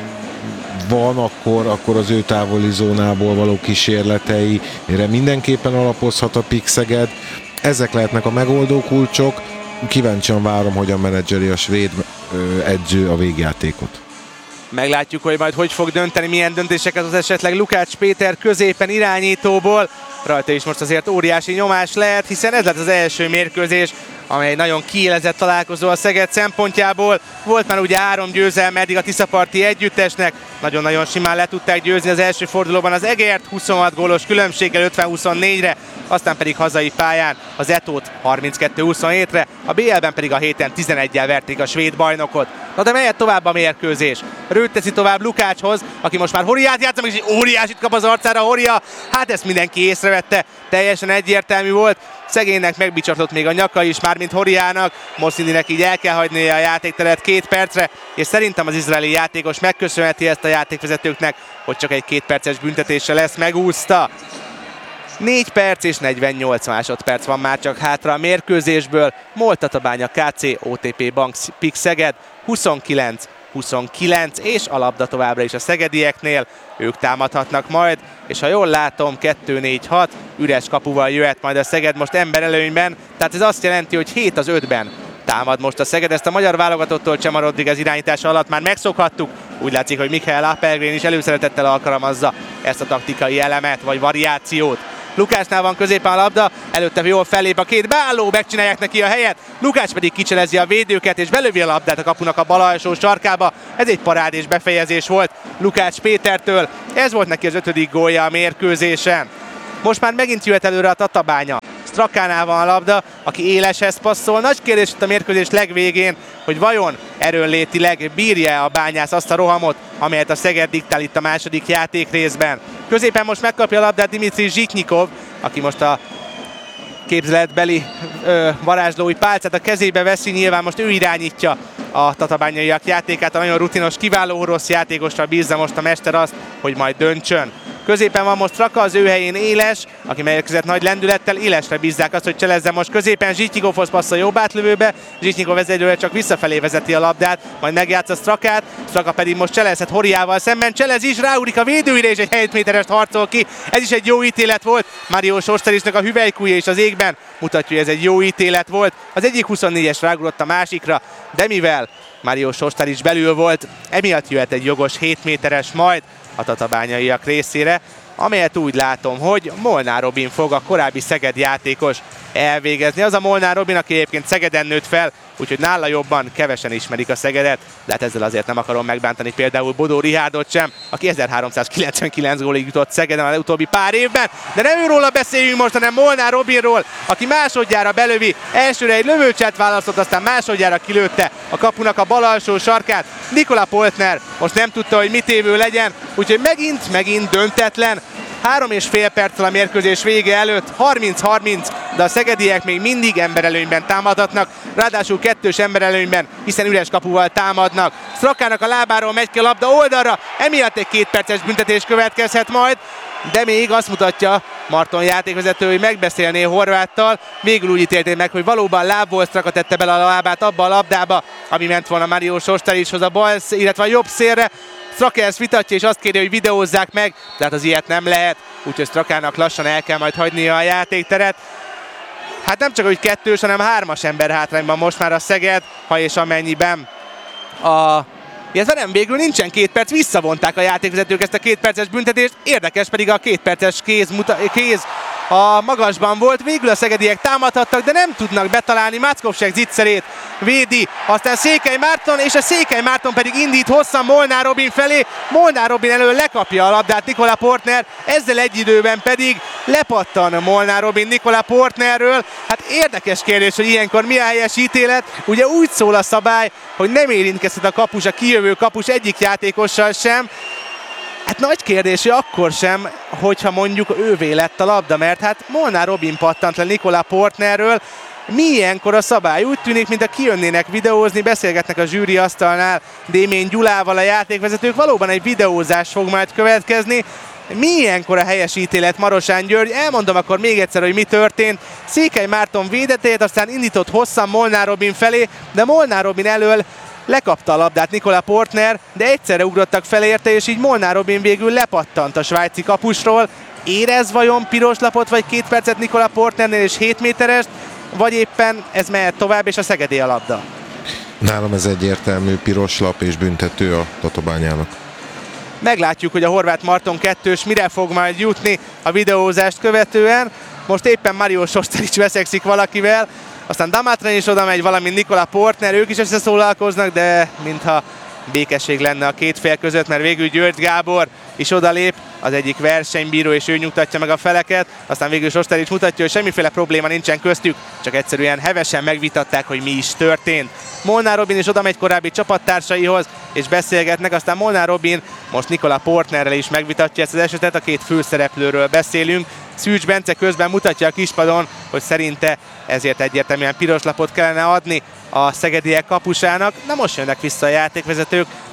van, akkor, akkor az ő távoli zónából való kísérleteire mindenképpen alapozhat a Pixeged. Ezek lehetnek a megoldó kulcsok. Kíváncsian várom, hogyan menedzseli a svéd edző a végjátékot. Meglátjuk, hogy majd hogy fog dönteni, milyen döntéseket az esetleg Lukács Péter középen irányítóból. Rajta is most azért óriási nyomás lehet, hiszen ez lett az első mérkőzés, amely nagyon kiélezett találkozó a Szeged szempontjából. Volt már ugye három győzelme eddig a tiszaparti együttesnek, nagyon-nagyon simán le tudták győzni az első fordulóban az Egert, huszonhat gólos különbséggel ötven huszonnégyre, aztán pedig hazai pályán az Etót harminckettő huszonhétre, a bé el-ben pedig a héten tizeneggyel verték a svéd bajnokot. Na de mehet tovább a mérkőzés. Rőt teszi tovább Lukácshoz, aki most már Horiát játsza, és egy óriásit kap az arcára Horia. Hát ezt mindenki észrevette, teljesen egyértelmű volt. Szegénynek megbicsatott még a nyaka is, mármint Horiának. Moszininek így el kell hagynia a játékteret két percre, és szerintem az izraeli játékos megköszönheti ezt a játékvezetőknek, hogy csak egy két perces büntetése lesz, megúszta. négy perc és negyvennyolc másodperc van már csak hátra a mérkőzésből. MOL Tatabánya ká cé, o té pé Bank Pix Szeged huszonkilenc huszonkilenc, és a labda továbbra is a szegedieknél, ők támadhatnak majd, és ha jól látom, kettő négy hat, üres kapuval jöhet majd a Szeged most emberelőnyben, tehát ez azt jelenti, hogy hét az ötben támad most a Szeged, ezt a magyar válogatottól Csema Rodriguez irányítása alatt már megszokhattuk, úgy látszik, hogy Michael Apelgren is előszeretettel alkalmazza ezt a taktikai elemet, vagy variációt. Lukácsnál van középen a labda, előtte jól fellép a két beálló, megcsinálják neki a helyet, Lukács pedig kicselezi a védőket és belövi a labdát a kapunak a bal alsó sarkába. Ez egy parádés befejezés volt Lukács Pétertől, ez volt neki az ötödik gólja a mérkőzésen. Most már megint jöhet előre a Tatabánya. Strakánál van a labda, aki Éleshez passzol. Nagy kérdés itt a mérkőzés legvégén, hogy vajon erőnlétileg bírja a Bányász azt a rohamot, amelyet a Szeged diktál itt a második játékrészben. Középen most megkapja a labdát Dimitri Zsitnyikov, aki most a képzeletbeli ö, varázslói pálcát a kezébe veszi, nyilván most ő irányítja a tatabányaiak játékát, a nagyon rutinos, kiváló orosz játékosra bízza most a mester azt, hogy majd döntsön. Középen van most Straka, az ő helyén Éles, aki megérkezett nagy lendülettel, Élesre bízzák azt, hogy cselezze most középen, Zsitnyikovhoz passzol jobb átlövőbe, Zsitnyikov ezzel csak visszafelé vezeti a labdát, majd megjátsza Strakát, Straka pedig most cselezhet Horiával szemben, cselez is, ráúrik a védőire és egy hét méterest harcol ki, ez is egy jó ítélet volt, Mário Sosterisnak a hüvelykúja és az égben mutatja, hogy ez egy jó ítélet volt, az egyik huszonnégyes ráugrott a másikra, de mivel Mário Sosteris belül volt, emiatt jöhet egy jogos hét méteres majd a tatabányaiak részére, amelyet úgy látom, hogy Molnár Robin fog, a korábbi Szeged játékos elvégezni. Az a Molnár Robin, aki egyébként Szegeden nőtt fel, úgyhogy nála jobban kevesen ismerik a Szegedet, de hát ezzel azért nem akarom megbántani például Bodó Rihárdot sem, aki ezerháromszázkilencvenkilenc gólig jutott Szegeden az utóbbi pár évben, de nem őróla beszéljünk most, hanem Molnár Robinról, aki másodjára belövi, elsőre egy lövőcselt választott, aztán másodjára kilőtte a kapunak a bal alsó sarkát. Nikola Poltner most nem tudta, hogy mit évő legyen, úgyhogy megint, megint döntetlen. Három és fél perccel a mérkőzés vége előtt, harminc harminc, de a szegediek még mindig emberelőnyben támadhatnak, ráadásul kettős emberelőnyben, hiszen üres kapuval támadnak. Strakának a lábáról megy ki a labda oldalra, emiatt egy két perces büntetés következhet majd, de még azt mutatja Marton játékvezető, hogy megbeszélné Horváttal, végül úgy ítélték meg, hogy valóban láb volt, Straka tette bele a lábát abba a labdába, ami ment volna Mário Sosterishoz a bal, illetve a jobb szélre. Straka ezt vitatja és azt kéri, hogy videózzák meg, de hát az ilyet nem lehet, úgyhogy Strakának lassan el kell majd hagynia a játékteret. Hát nem csak, hogy kettős, hanem hármas ember hátrányban most már a Szeged, ha és amennyiben a... illetve nem, végül nincsen két perc, visszavonták a játékvezetők ezt a két perces büntetést, érdekes pedig a két perces kéz, muta, kéz a magasban volt, végül a szegediek támadhattak, de nem tudnak betalálni, Mackovsek zicserét védi, aztán Székely Márton, és a Székely Márton pedig indít hosszan Molnár Robin felé, Molnár Robin elől lekapja a labdát Nikola Portner, ezzel egy időben pedig lepattan Molnár Robin Nikola Portnerről. Hát érdekes kérdés, hogy ilyenkor mi a helyes ítélet, ugye úgy szól a szabály, hogy nem érintkezhet a kapus, a kijövő kapus egyik játékossal sem. Hát nagy kérdés, hogy akkor sem, hogyha mondjuk ővé lett a labda, mert hát Molnár Robin pattant le Nikola Portnerről. Mi ilyenkor a szabály? Úgy tűnik, mintha kijönnének videózni, beszélgetnek a zsűri asztalnál Démény Gyulával a játékvezetők, valóban egy videózás fog majd következni. Mi ilyenkor a helyes ítélet, Marosán György? Elmondom akkor még egyszer, hogy mi történt. Székely Márton védetét, aztán indított hosszan Molnár Robin felé, de Molnár Robin elől lekapta a labdát Nikola Portner, de egyszerre ugrottak fel érte, és így Molnár Robin végül lepattant a svájci kapusról. Érez vajon piros lapot vagy két percet Nikola Portnernél és hét méterest, vagy éppen ez mehet tovább és a Szegedé a labda? Nálam ez egyértelmű piros lap és büntető a Tatabányának. Meglátjuk, hogy a horvát Marton kettős mire fog majd jutni a videózást követően. Most éppen Mário Sosteris veszekszik valakivel, aztán Damatran is oda megy, valamint Nikola Portner, ők is összeszólalkoznak, de mintha békesség lenne a két fél között, mert végül György Gábor is odalép, az egyik versenybíró, és ő nyugtatja meg a feleket, aztán végül Sosteris mutatja, hogy semmiféle probléma nincsen köztük, csak egyszerűen hevesen megvitatták, hogy mi is történt. Molnár Robin is oda megy korábbi csapattársaihoz, és beszélgetnek, aztán Molnár Robin most Nikola Portnerrel is megvitatja ezt az esetet, a két főszereplőről beszélünk. Szűcs Bence közben mutatja a kispadon, hogy szerinte ezért egyértelműen piros lapot kellene adni a szegediek kapusának. Na most jönnek vissza a játékvezetők,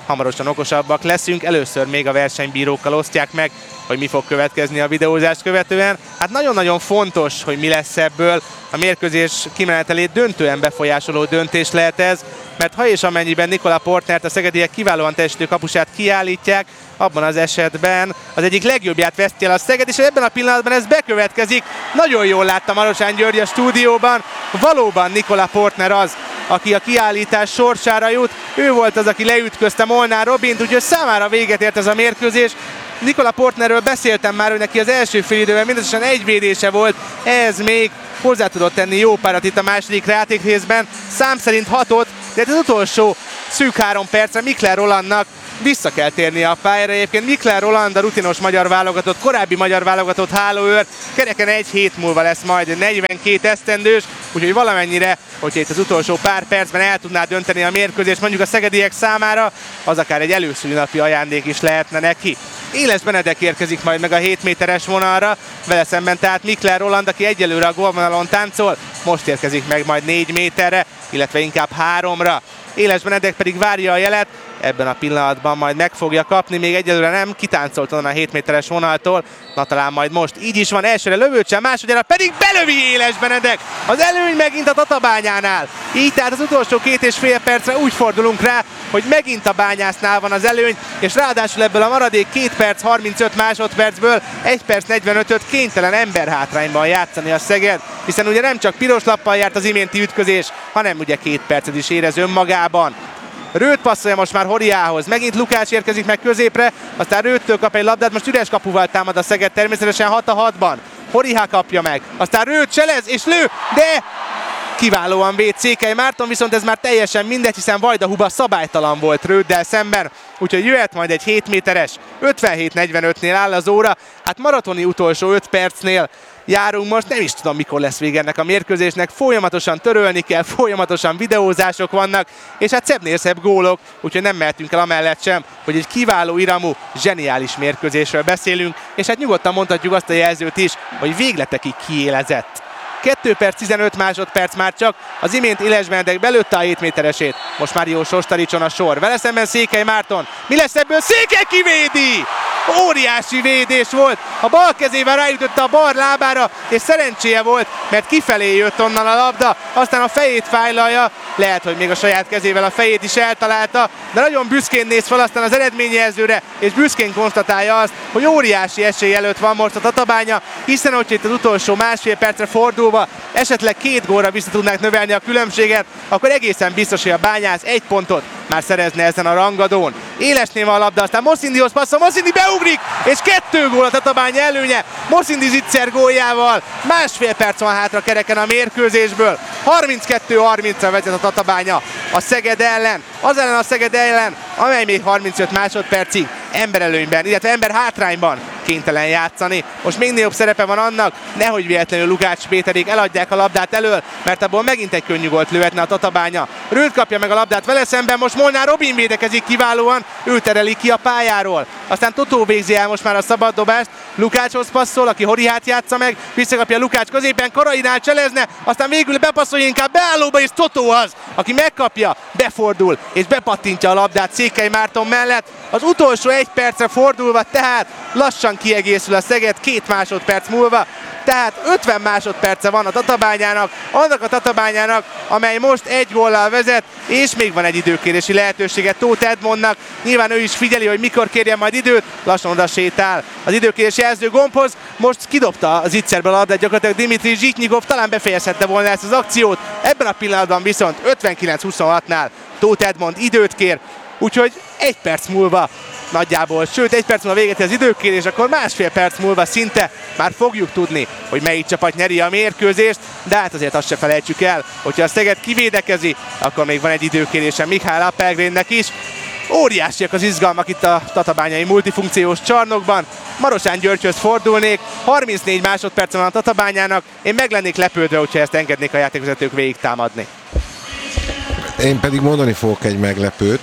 hamarosan okosabbak leszünk. Először még a versenybírókkal osztják meg, hogy mi fog következni a videózást követően. Hát nagyon-nagyon fontos, hogy mi lesz ebből. A mérkőzés kimenetelét döntően befolyásoló döntés lehet ez, mert ha és amennyiben Nikola Portnert, a szegediek kiválóan teljesítő kapusát kiállítják, abban az esetben az egyik legjobbját veszti el a Szeged, és ebben a pillanatban ez bekövetkezik. Nagyon jól láttam Marosán György a stúdióban, valóban Nikola Portner az, aki a kiállítás sorsára jut. Ő volt az, aki leütközte Molnár Robint, úgyhogy számára véget ért ez a mérkőzés. Nikola Portnerről beszéltem már, hogy neki az első félidőben mindösszesen egy védése volt, ez még hozzá tudott tenni jó párat itt a második játékrészben, szám szerint hatot, de az utolsó szűk három percre Mikler Rolandnak vissza kell térnie a pályára. Egyébként Mikler Roland, a rutinos magyar válogatott, korábbi magyar válogatott hálóőr, kereken egy hét múlva lesz majd negyvenkét esztendős, úgyhogy valamennyire, hogyha itt az utolsó pár percben el tudná dönteni a mérkőzést mondjuk a szegediek számára, az akár egy előszülinapi ajándék is lehetne neki. Éles Benedek érkezik majd meg a hét méteres vonalra, vele szemben tehát Mikler Roland, aki egyelőre a gólvonalon táncol, most érkezik meg majd négy méterre, illetve inkább háromra. Éles Benedek pedig várja a jelet, ebben a pillanatban majd meg fogja kapni, még egyelőre nem, kitáncolt onnan a hét méteres vonaltól, na talán majd most így is van, elsőre lövőt sem, másodjára pedig belövi Éles Benedek, az előny megint a Tatabányánál. Így tehát az utolsó két és fél percre úgy fordulunk rá, hogy megint a Bányásznál van az előny, és ráadásul ebből a maradék két perc harmincöt másodpercből egy perc negyvenötöt kénytelen emberhátrányban játszani a Szeged, hiszen ugye nem csak piros lappal járt az iménti ütközés, hanem ugye két percet is érez önmagában. Rőt passzolja most már Horiához, megint Lukács érkezik meg középre, aztán Rőttől kap egy labdát, most üres kapuval támad a Szeged, természetesen hat a hatban. Horihá kapja meg, aztán Rőt cselez és lő, de kiválóan véd Székely Márton, viszont ez már teljesen mindegy, hiszen Vajdahuba szabálytalan volt Rőddel szemben, úgyhogy jöhet majd egy hét méteres, ötvenhét negyvenötnél áll az óra, hát maratoni utolsó öt percnél járunk most, nem is tudom mikor lesz vége ennek a mérkőzésnek, folyamatosan törölni kell, folyamatosan videózások vannak, és hát szebbnél szebb gólok, úgyhogy nem mehetünk el amellett sem, hogy egy kiváló iramú, zseniális mérkőzésről beszélünk, és hát nyugodtan mondhatjuk azt a jelzőt is, hogy végletekig kiélezett. kettő perc tizenöt másodperc már csak, az imént Éles Benedek belőtte a hét méteresét, most már jó Sostaricson a sor, vele szemben Székely Márton, mi lesz ebből? Székely kivédi! Óriási védés volt, a bal kezével ráütötte a bal lábára, és szerencséje volt, mert kifelé jött onnan a labda, aztán a fejét fájlalja, lehet, hogy még a saját kezével a fejét is eltalálta, de nagyon büszkén néz fel aztán az eredményjelzőre, és büszkén konstatálja azt, hogy óriási esély előtt van most a Tatabánya, hiszen hogyha itt az utolsó másfél percre fordulva esetleg két gólra vissza tudnák növelni a különbséget, akkor egészen biztos, hogy a Bányász egy pontot már szerezne ezen a rangadón. Élesnél van a labda, aztán Moszindihoz passzol, Moszindi beugrik, és kettő gól a Tatabánya előnye, Moszindi Zicser góljával, másfél perc van hátra kereken a mérkőzésből, harminckettő harmincra vezet a Tatabánya a Szeged ellen, az ellen a Szeged ellen, amely még harmincöt másodpercig emberelőnyben, illetve ember hátrányban kénytelen játszani. Most még nagyobb szerepe van annak, nehogy véletlenül Lukács Péterék eladják a labdát elől, mert abból megint egy könnyű gólt lőhetne a Tatabánya. Rőt kapja meg a labdát vele szemben, most Molnár Robin védekezik kiválóan, ő tereli ki a pályáról. Aztán Totó végzi el most már a szabaddobást, Lukácshoz passzol, aki Horihát játsza meg, visszakapja Lukács középen, Karainál cselezne, aztán végül bepasszolja inkább beállóba, és Totó az, aki megkapja, befordul és bepattintja a labdát Székely Márton mellett. Az utolsó egy percre fordulva, tehát lassan kiegészül a Szeged két másodperc múlva, tehát ötven másodperce van a Tatabányának, annak a Tatabányának, amely most egy góllal vezet, és még van egy időkérési lehetősége Tóth Edmondnak. Nyilván ő is figyeli, hogy mikor kérjen majd időt, lassan oda sétál az időkérési jelző gombhoz. Most kidobta az Zicserből a labdát gyakorlatilag Dimitri Zsitnyikov, talán befejezhette volna ezt az akciót. Ebben a pillanatban viszont ötvenkilenc huszonhatnál Tóth Edmond időt kér, úgyhogy egy perc múlva nagyjából, sőt egy perc múlva véget az időkérés, akkor másfél perc múlva szinte már fogjuk tudni, hogy melyik csapat nyeri a mérkőzést, de hát azért azt se felejtsük el, hogyha a Szeged kivédekezi, akkor még van egy időkérése Mihály Appelgrénnek is. Óriásiak az izgalmak itt a tatabányai multifunkciós csarnokban. Marosán Györgyhöz fordulnék, harmincnégy másodperc van a Tatabányának, én meg lennék lepődve, hogyha ezt engednék a játékvezetők végig támadni. Én pedig mondani fogok egy meglepőt.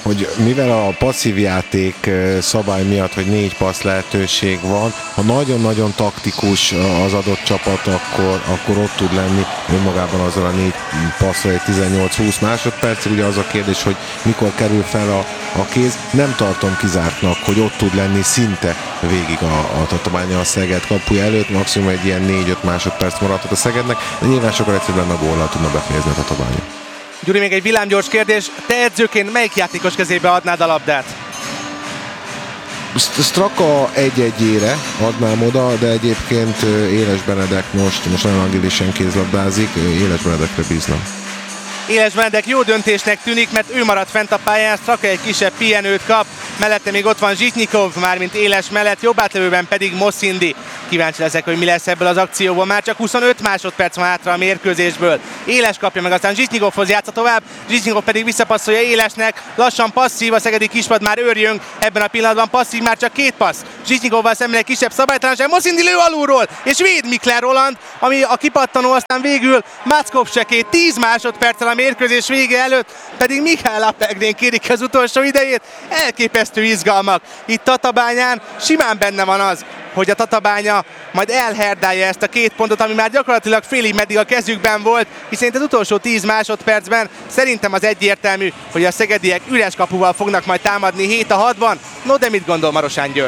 hogy mivel a passzív játék szabály miatt, hogy négy passz lehetőség van, ha nagyon-nagyon taktikus az adott csapat, akkor, akkor ott tud lenni önmagában azzal a négy passzra egy tizennyolc-húsz másodpercig. Ugye az a kérdés, hogy mikor kerül fel a, a kéz. Nem tartom kizártnak, hogy ott tud lenni szinte végig a, a Tatabánya a Szeged kapuja előtt, maximum egy ilyen négy-öt másodperc maradhat a Szegednek, de nyilván sokkal egyszerűen a góllal tudna befejezni a Tatabánya. Gyuri, még egy villámgyors kérdés. Te edzőként melyik játékos kezébe adnád a labdát? Straka egy-egyére adnám oda, de egyébként Éles Benedek most, most nagyon agilisen kézlabdázik, Éles Benedekre bíznám. Éles Benedek jó döntésnek tűnik, mert ő maradt fent a pályán, Straka egy kisebb pihenőt kap, mellette még ott van Zsitnyikov, mármint Éles mellett, jobb átlövőben pedig Moszindi. Kíváncsi leszek, hogy mi lesz ebből az akcióból, már csak huszonöt másodperc van hátra a mérkőzésből. Éles kapja meg, aztán Zsitnyikovhoz játsza tovább, Zsitnyikov pedig visszapasszolja Élesnek, lassan passzív, a szegedi kispad már őrjön, ebben a pillanatban passzív, már csak két passz. Zsitnyikovval szemben egy kisebb szabálytalanság, Moszindi lő alulról, és véd Mikler Roland, ami a kipattanó, aztán végül Máczkowseké tíz másodperccel a mérkőzés vége előtt, pedig Mihály Appelgren kérik az utolsó idejét. Elképesztő izgalmak itt Tatabányán, simán benne van az, hogy a Tatabánya majd elherdálja ezt a két pontot, ami már gyakorlatilag félig meddig a kezükben volt, hiszen itt az utolsó tíz másodpercben szerintem az egyértelmű, hogy a szegediek üres kapuval fognak majd támadni hét a hatban. No, de mit gondol Marosán György?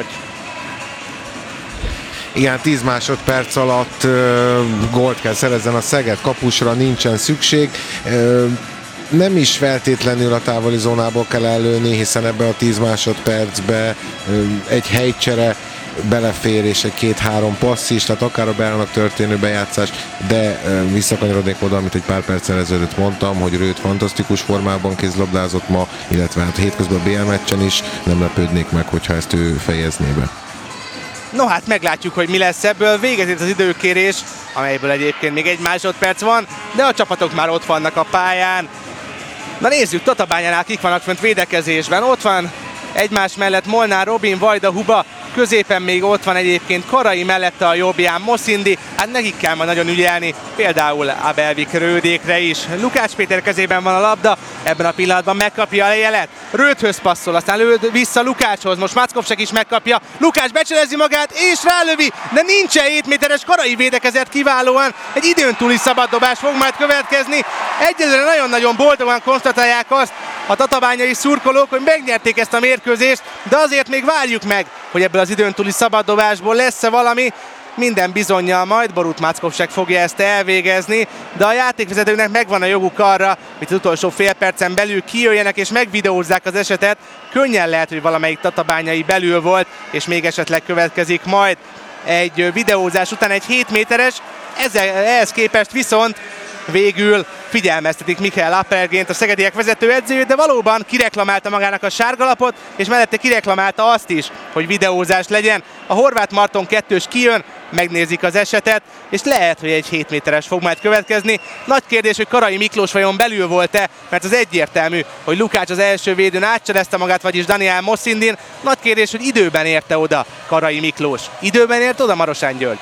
Igen, tíz másodperc alatt uh, gólt kell szerezzen a Szeged kapusra, nincsen szükség. Uh, nem is feltétlenül a távoli zónából kell előni, hiszen ebbe a tíz másodpercbe uh, egy helycsere belefér, és egy két-három passz is, tehát akár a Beának történő bejátszás, de uh, visszakanyarodnék oda, amit egy pár perccel ezelőtt mondtam, hogy Rőt fantasztikus formában kézlabdázott ma, illetve hát hétközben a bé el meccsen is, nem lepődnék meg, hogyha ezt ő fejezné be. No hát meglátjuk, hogy mi lesz ebből. Véget ért az időkérés, amelyből egyébként még egy másodperc van, de a csapatok már ott vannak a pályán. Na nézzük, Tatabányánál kik vannak fönt védekezésben. Ott van egymás mellett Molnár Robin, Vajda Huba, középen még ott van egyébként Karai, mellette a jobbján Moszindi, hát nekik kell majd nagyon ügyelni, például Abelvik Rődékre is. Lukács Péter kezében van a labda, ebben a pillanatban megkapja a jelet, Rődhöz passzol, aztán lőd vissza Lukácshoz, most Máczkowsek is megkapja, Lukács becselezi magát és rálövi, de nincsen hét méteres, Karai védekezett kiválóan, egy időn túli szabaddobás fog majd következni. Egyelőre nagyon-nagyon boldogan konstatálják azt a tatabányai szurkolók, hogy megnyerték ezt a mérkőzést, de azért még várjuk meg, hogy ebből az időn túli szabaddobásból lesz-e valami. Minden bizonnyal majd Borut Máczkowsek fogja ezt elvégezni, de a játékvezetőknek megvan a joguk arra, hogy az utolsó fél percen belül kijöjjenek és megvideózzák az esetet. Könnyen lehet, hogy valamelyik tatabányai belül volt, és még esetleg következik majd egy videózás után egy hét méteres, ezzel, ehhez képest viszont végül figyelmeztetik Mihály Appelgrent, a szegediek vezetőedzőjét, de valóban kireklamálta magának a sárgalapot, és mellette kireklamálta azt is, hogy videózás legyen. A Horváth Marton kettős kijön, megnézik az esetet, és lehet, hogy egy hét méteres fog majd következni. Nagy kérdés, hogy Karai Miklós vajon belül volt-e, mert az egyértelmű, hogy Lukács az első védőn átcselezte magát, vagyis Daniel Moszindin. Nagy kérdés, hogy időben érte oda Karai Miklós. Időben ért oda Marosán György?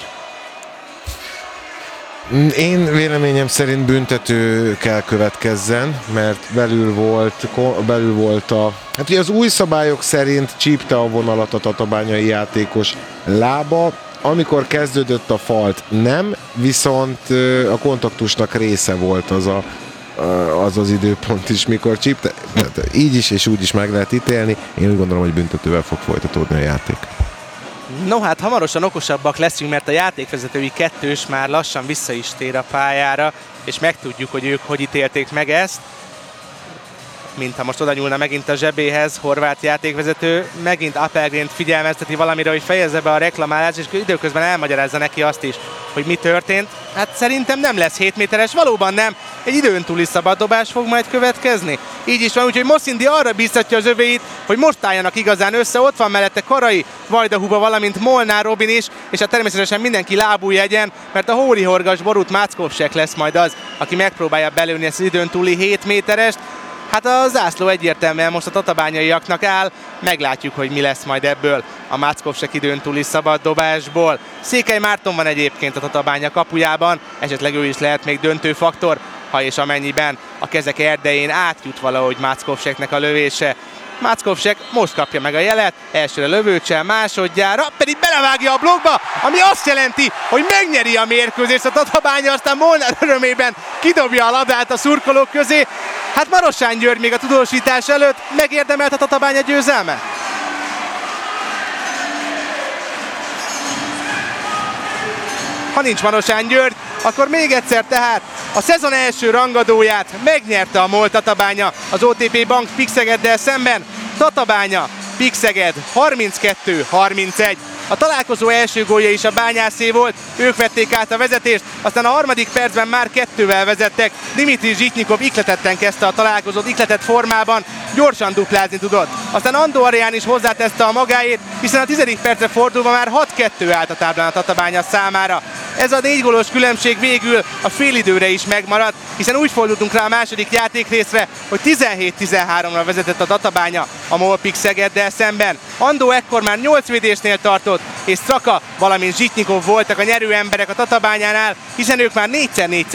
Én véleményem szerint büntető kell következzen, mert belül volt, belül volt a... Hát ugye az új szabályok szerint csípte a vonalat a tatabányai játékos lába, amikor kezdődött a falt nem, viszont a kontaktusnak része volt az a, az, az időpont is, mikor csípte. Így is és úgy is meg lehet ítélni. Én úgy gondolom, hogy büntetővel fog folytatódni a játék. No hát hamarosan okosabbak leszünk, mert a játékvezetői kettős már lassan vissza is tér a pályára, és megtudjuk, hogy ők hogy ítélték meg ezt. Mint ha most oda nyúlna megint a zsebéhez, horvát játékvezető, megint Appelgrent figyelmezteti valamire, hogy fejezze be a reklamálást, és időközben elmagyarázza neki azt is, hogy mi történt. Hát szerintem nem lesz hét méteres, valóban nem. Egy időn túli szabaddobás fog majd következni. Így is van, úgyhogy Moszindi arra bíztatja az övéit, hogy most álljanak igazán össze. Ott van mellette Karai, Vajda Huba, valamint Molnár Robin is, és hát természetesen mindenki lábú jegyen, mert a hórihorgas Borut Máczkowsek lesz majd az, aki megpróbálja belőni ezt az időn túli hét méterest. Hát a zászló egyértelműen most a tatabányaiaknak áll, meglátjuk, hogy mi lesz majd ebből a Máczkowsek időn túli szabaddobásból. Székely Márton van egyébként a Tatabánya kapujában, esetleg ő is lehet még döntő faktor, ha és amennyiben a kezek erdején átjut valahogy Máczkowseknek a lövése. Mackovsek most kapja meg a jelet, elsőre Lövőcsel, másodjára pedig belevágja a blokkba, ami azt jelenti, hogy megnyeri a mérkőzést a Tatabánya, aztán Molnár örömében kidobja a labdát a szurkolók közé. Hát Marossán György még a tudósítás előtt megérdemelt a Tatabánya győzelme? Ha nincs Marossán György, akkor még egyszer tehát a szezon első rangadóját megnyerte a MOL Tatabánya az o té pé Bank Pixegeddel szemben. Tatabánya, Pixeged harminckettő harmincegy. A találkozó első gólja is a Bányászé volt, ők vették át a vezetést, aztán a harmadik percben már kettővel vezettek. Dimitri Zsitnyikov ikletetten kezdte a találkozót, ikletett formában, gyorsan duplázni tudott. Aztán Andó Arián is hozzátette a magáét, hiszen a tizedik percre fordulva már hat kettő állt a táblán a Tatabánya számára. Ez a négy gólos különbség végül a félidőre is megmaradt, hiszen úgy fordultunk rá a második játékrészre, hogy tizenhét tizenháromra vezetett a Tatabánya a MOL Pixegeddel szemben. Andó ekkor már nyolc védésnél tartott, és Straka, valamint Zsitnyikov voltak a nyerő emberek a Tatabányánál, hiszen ők már négyszer négyszer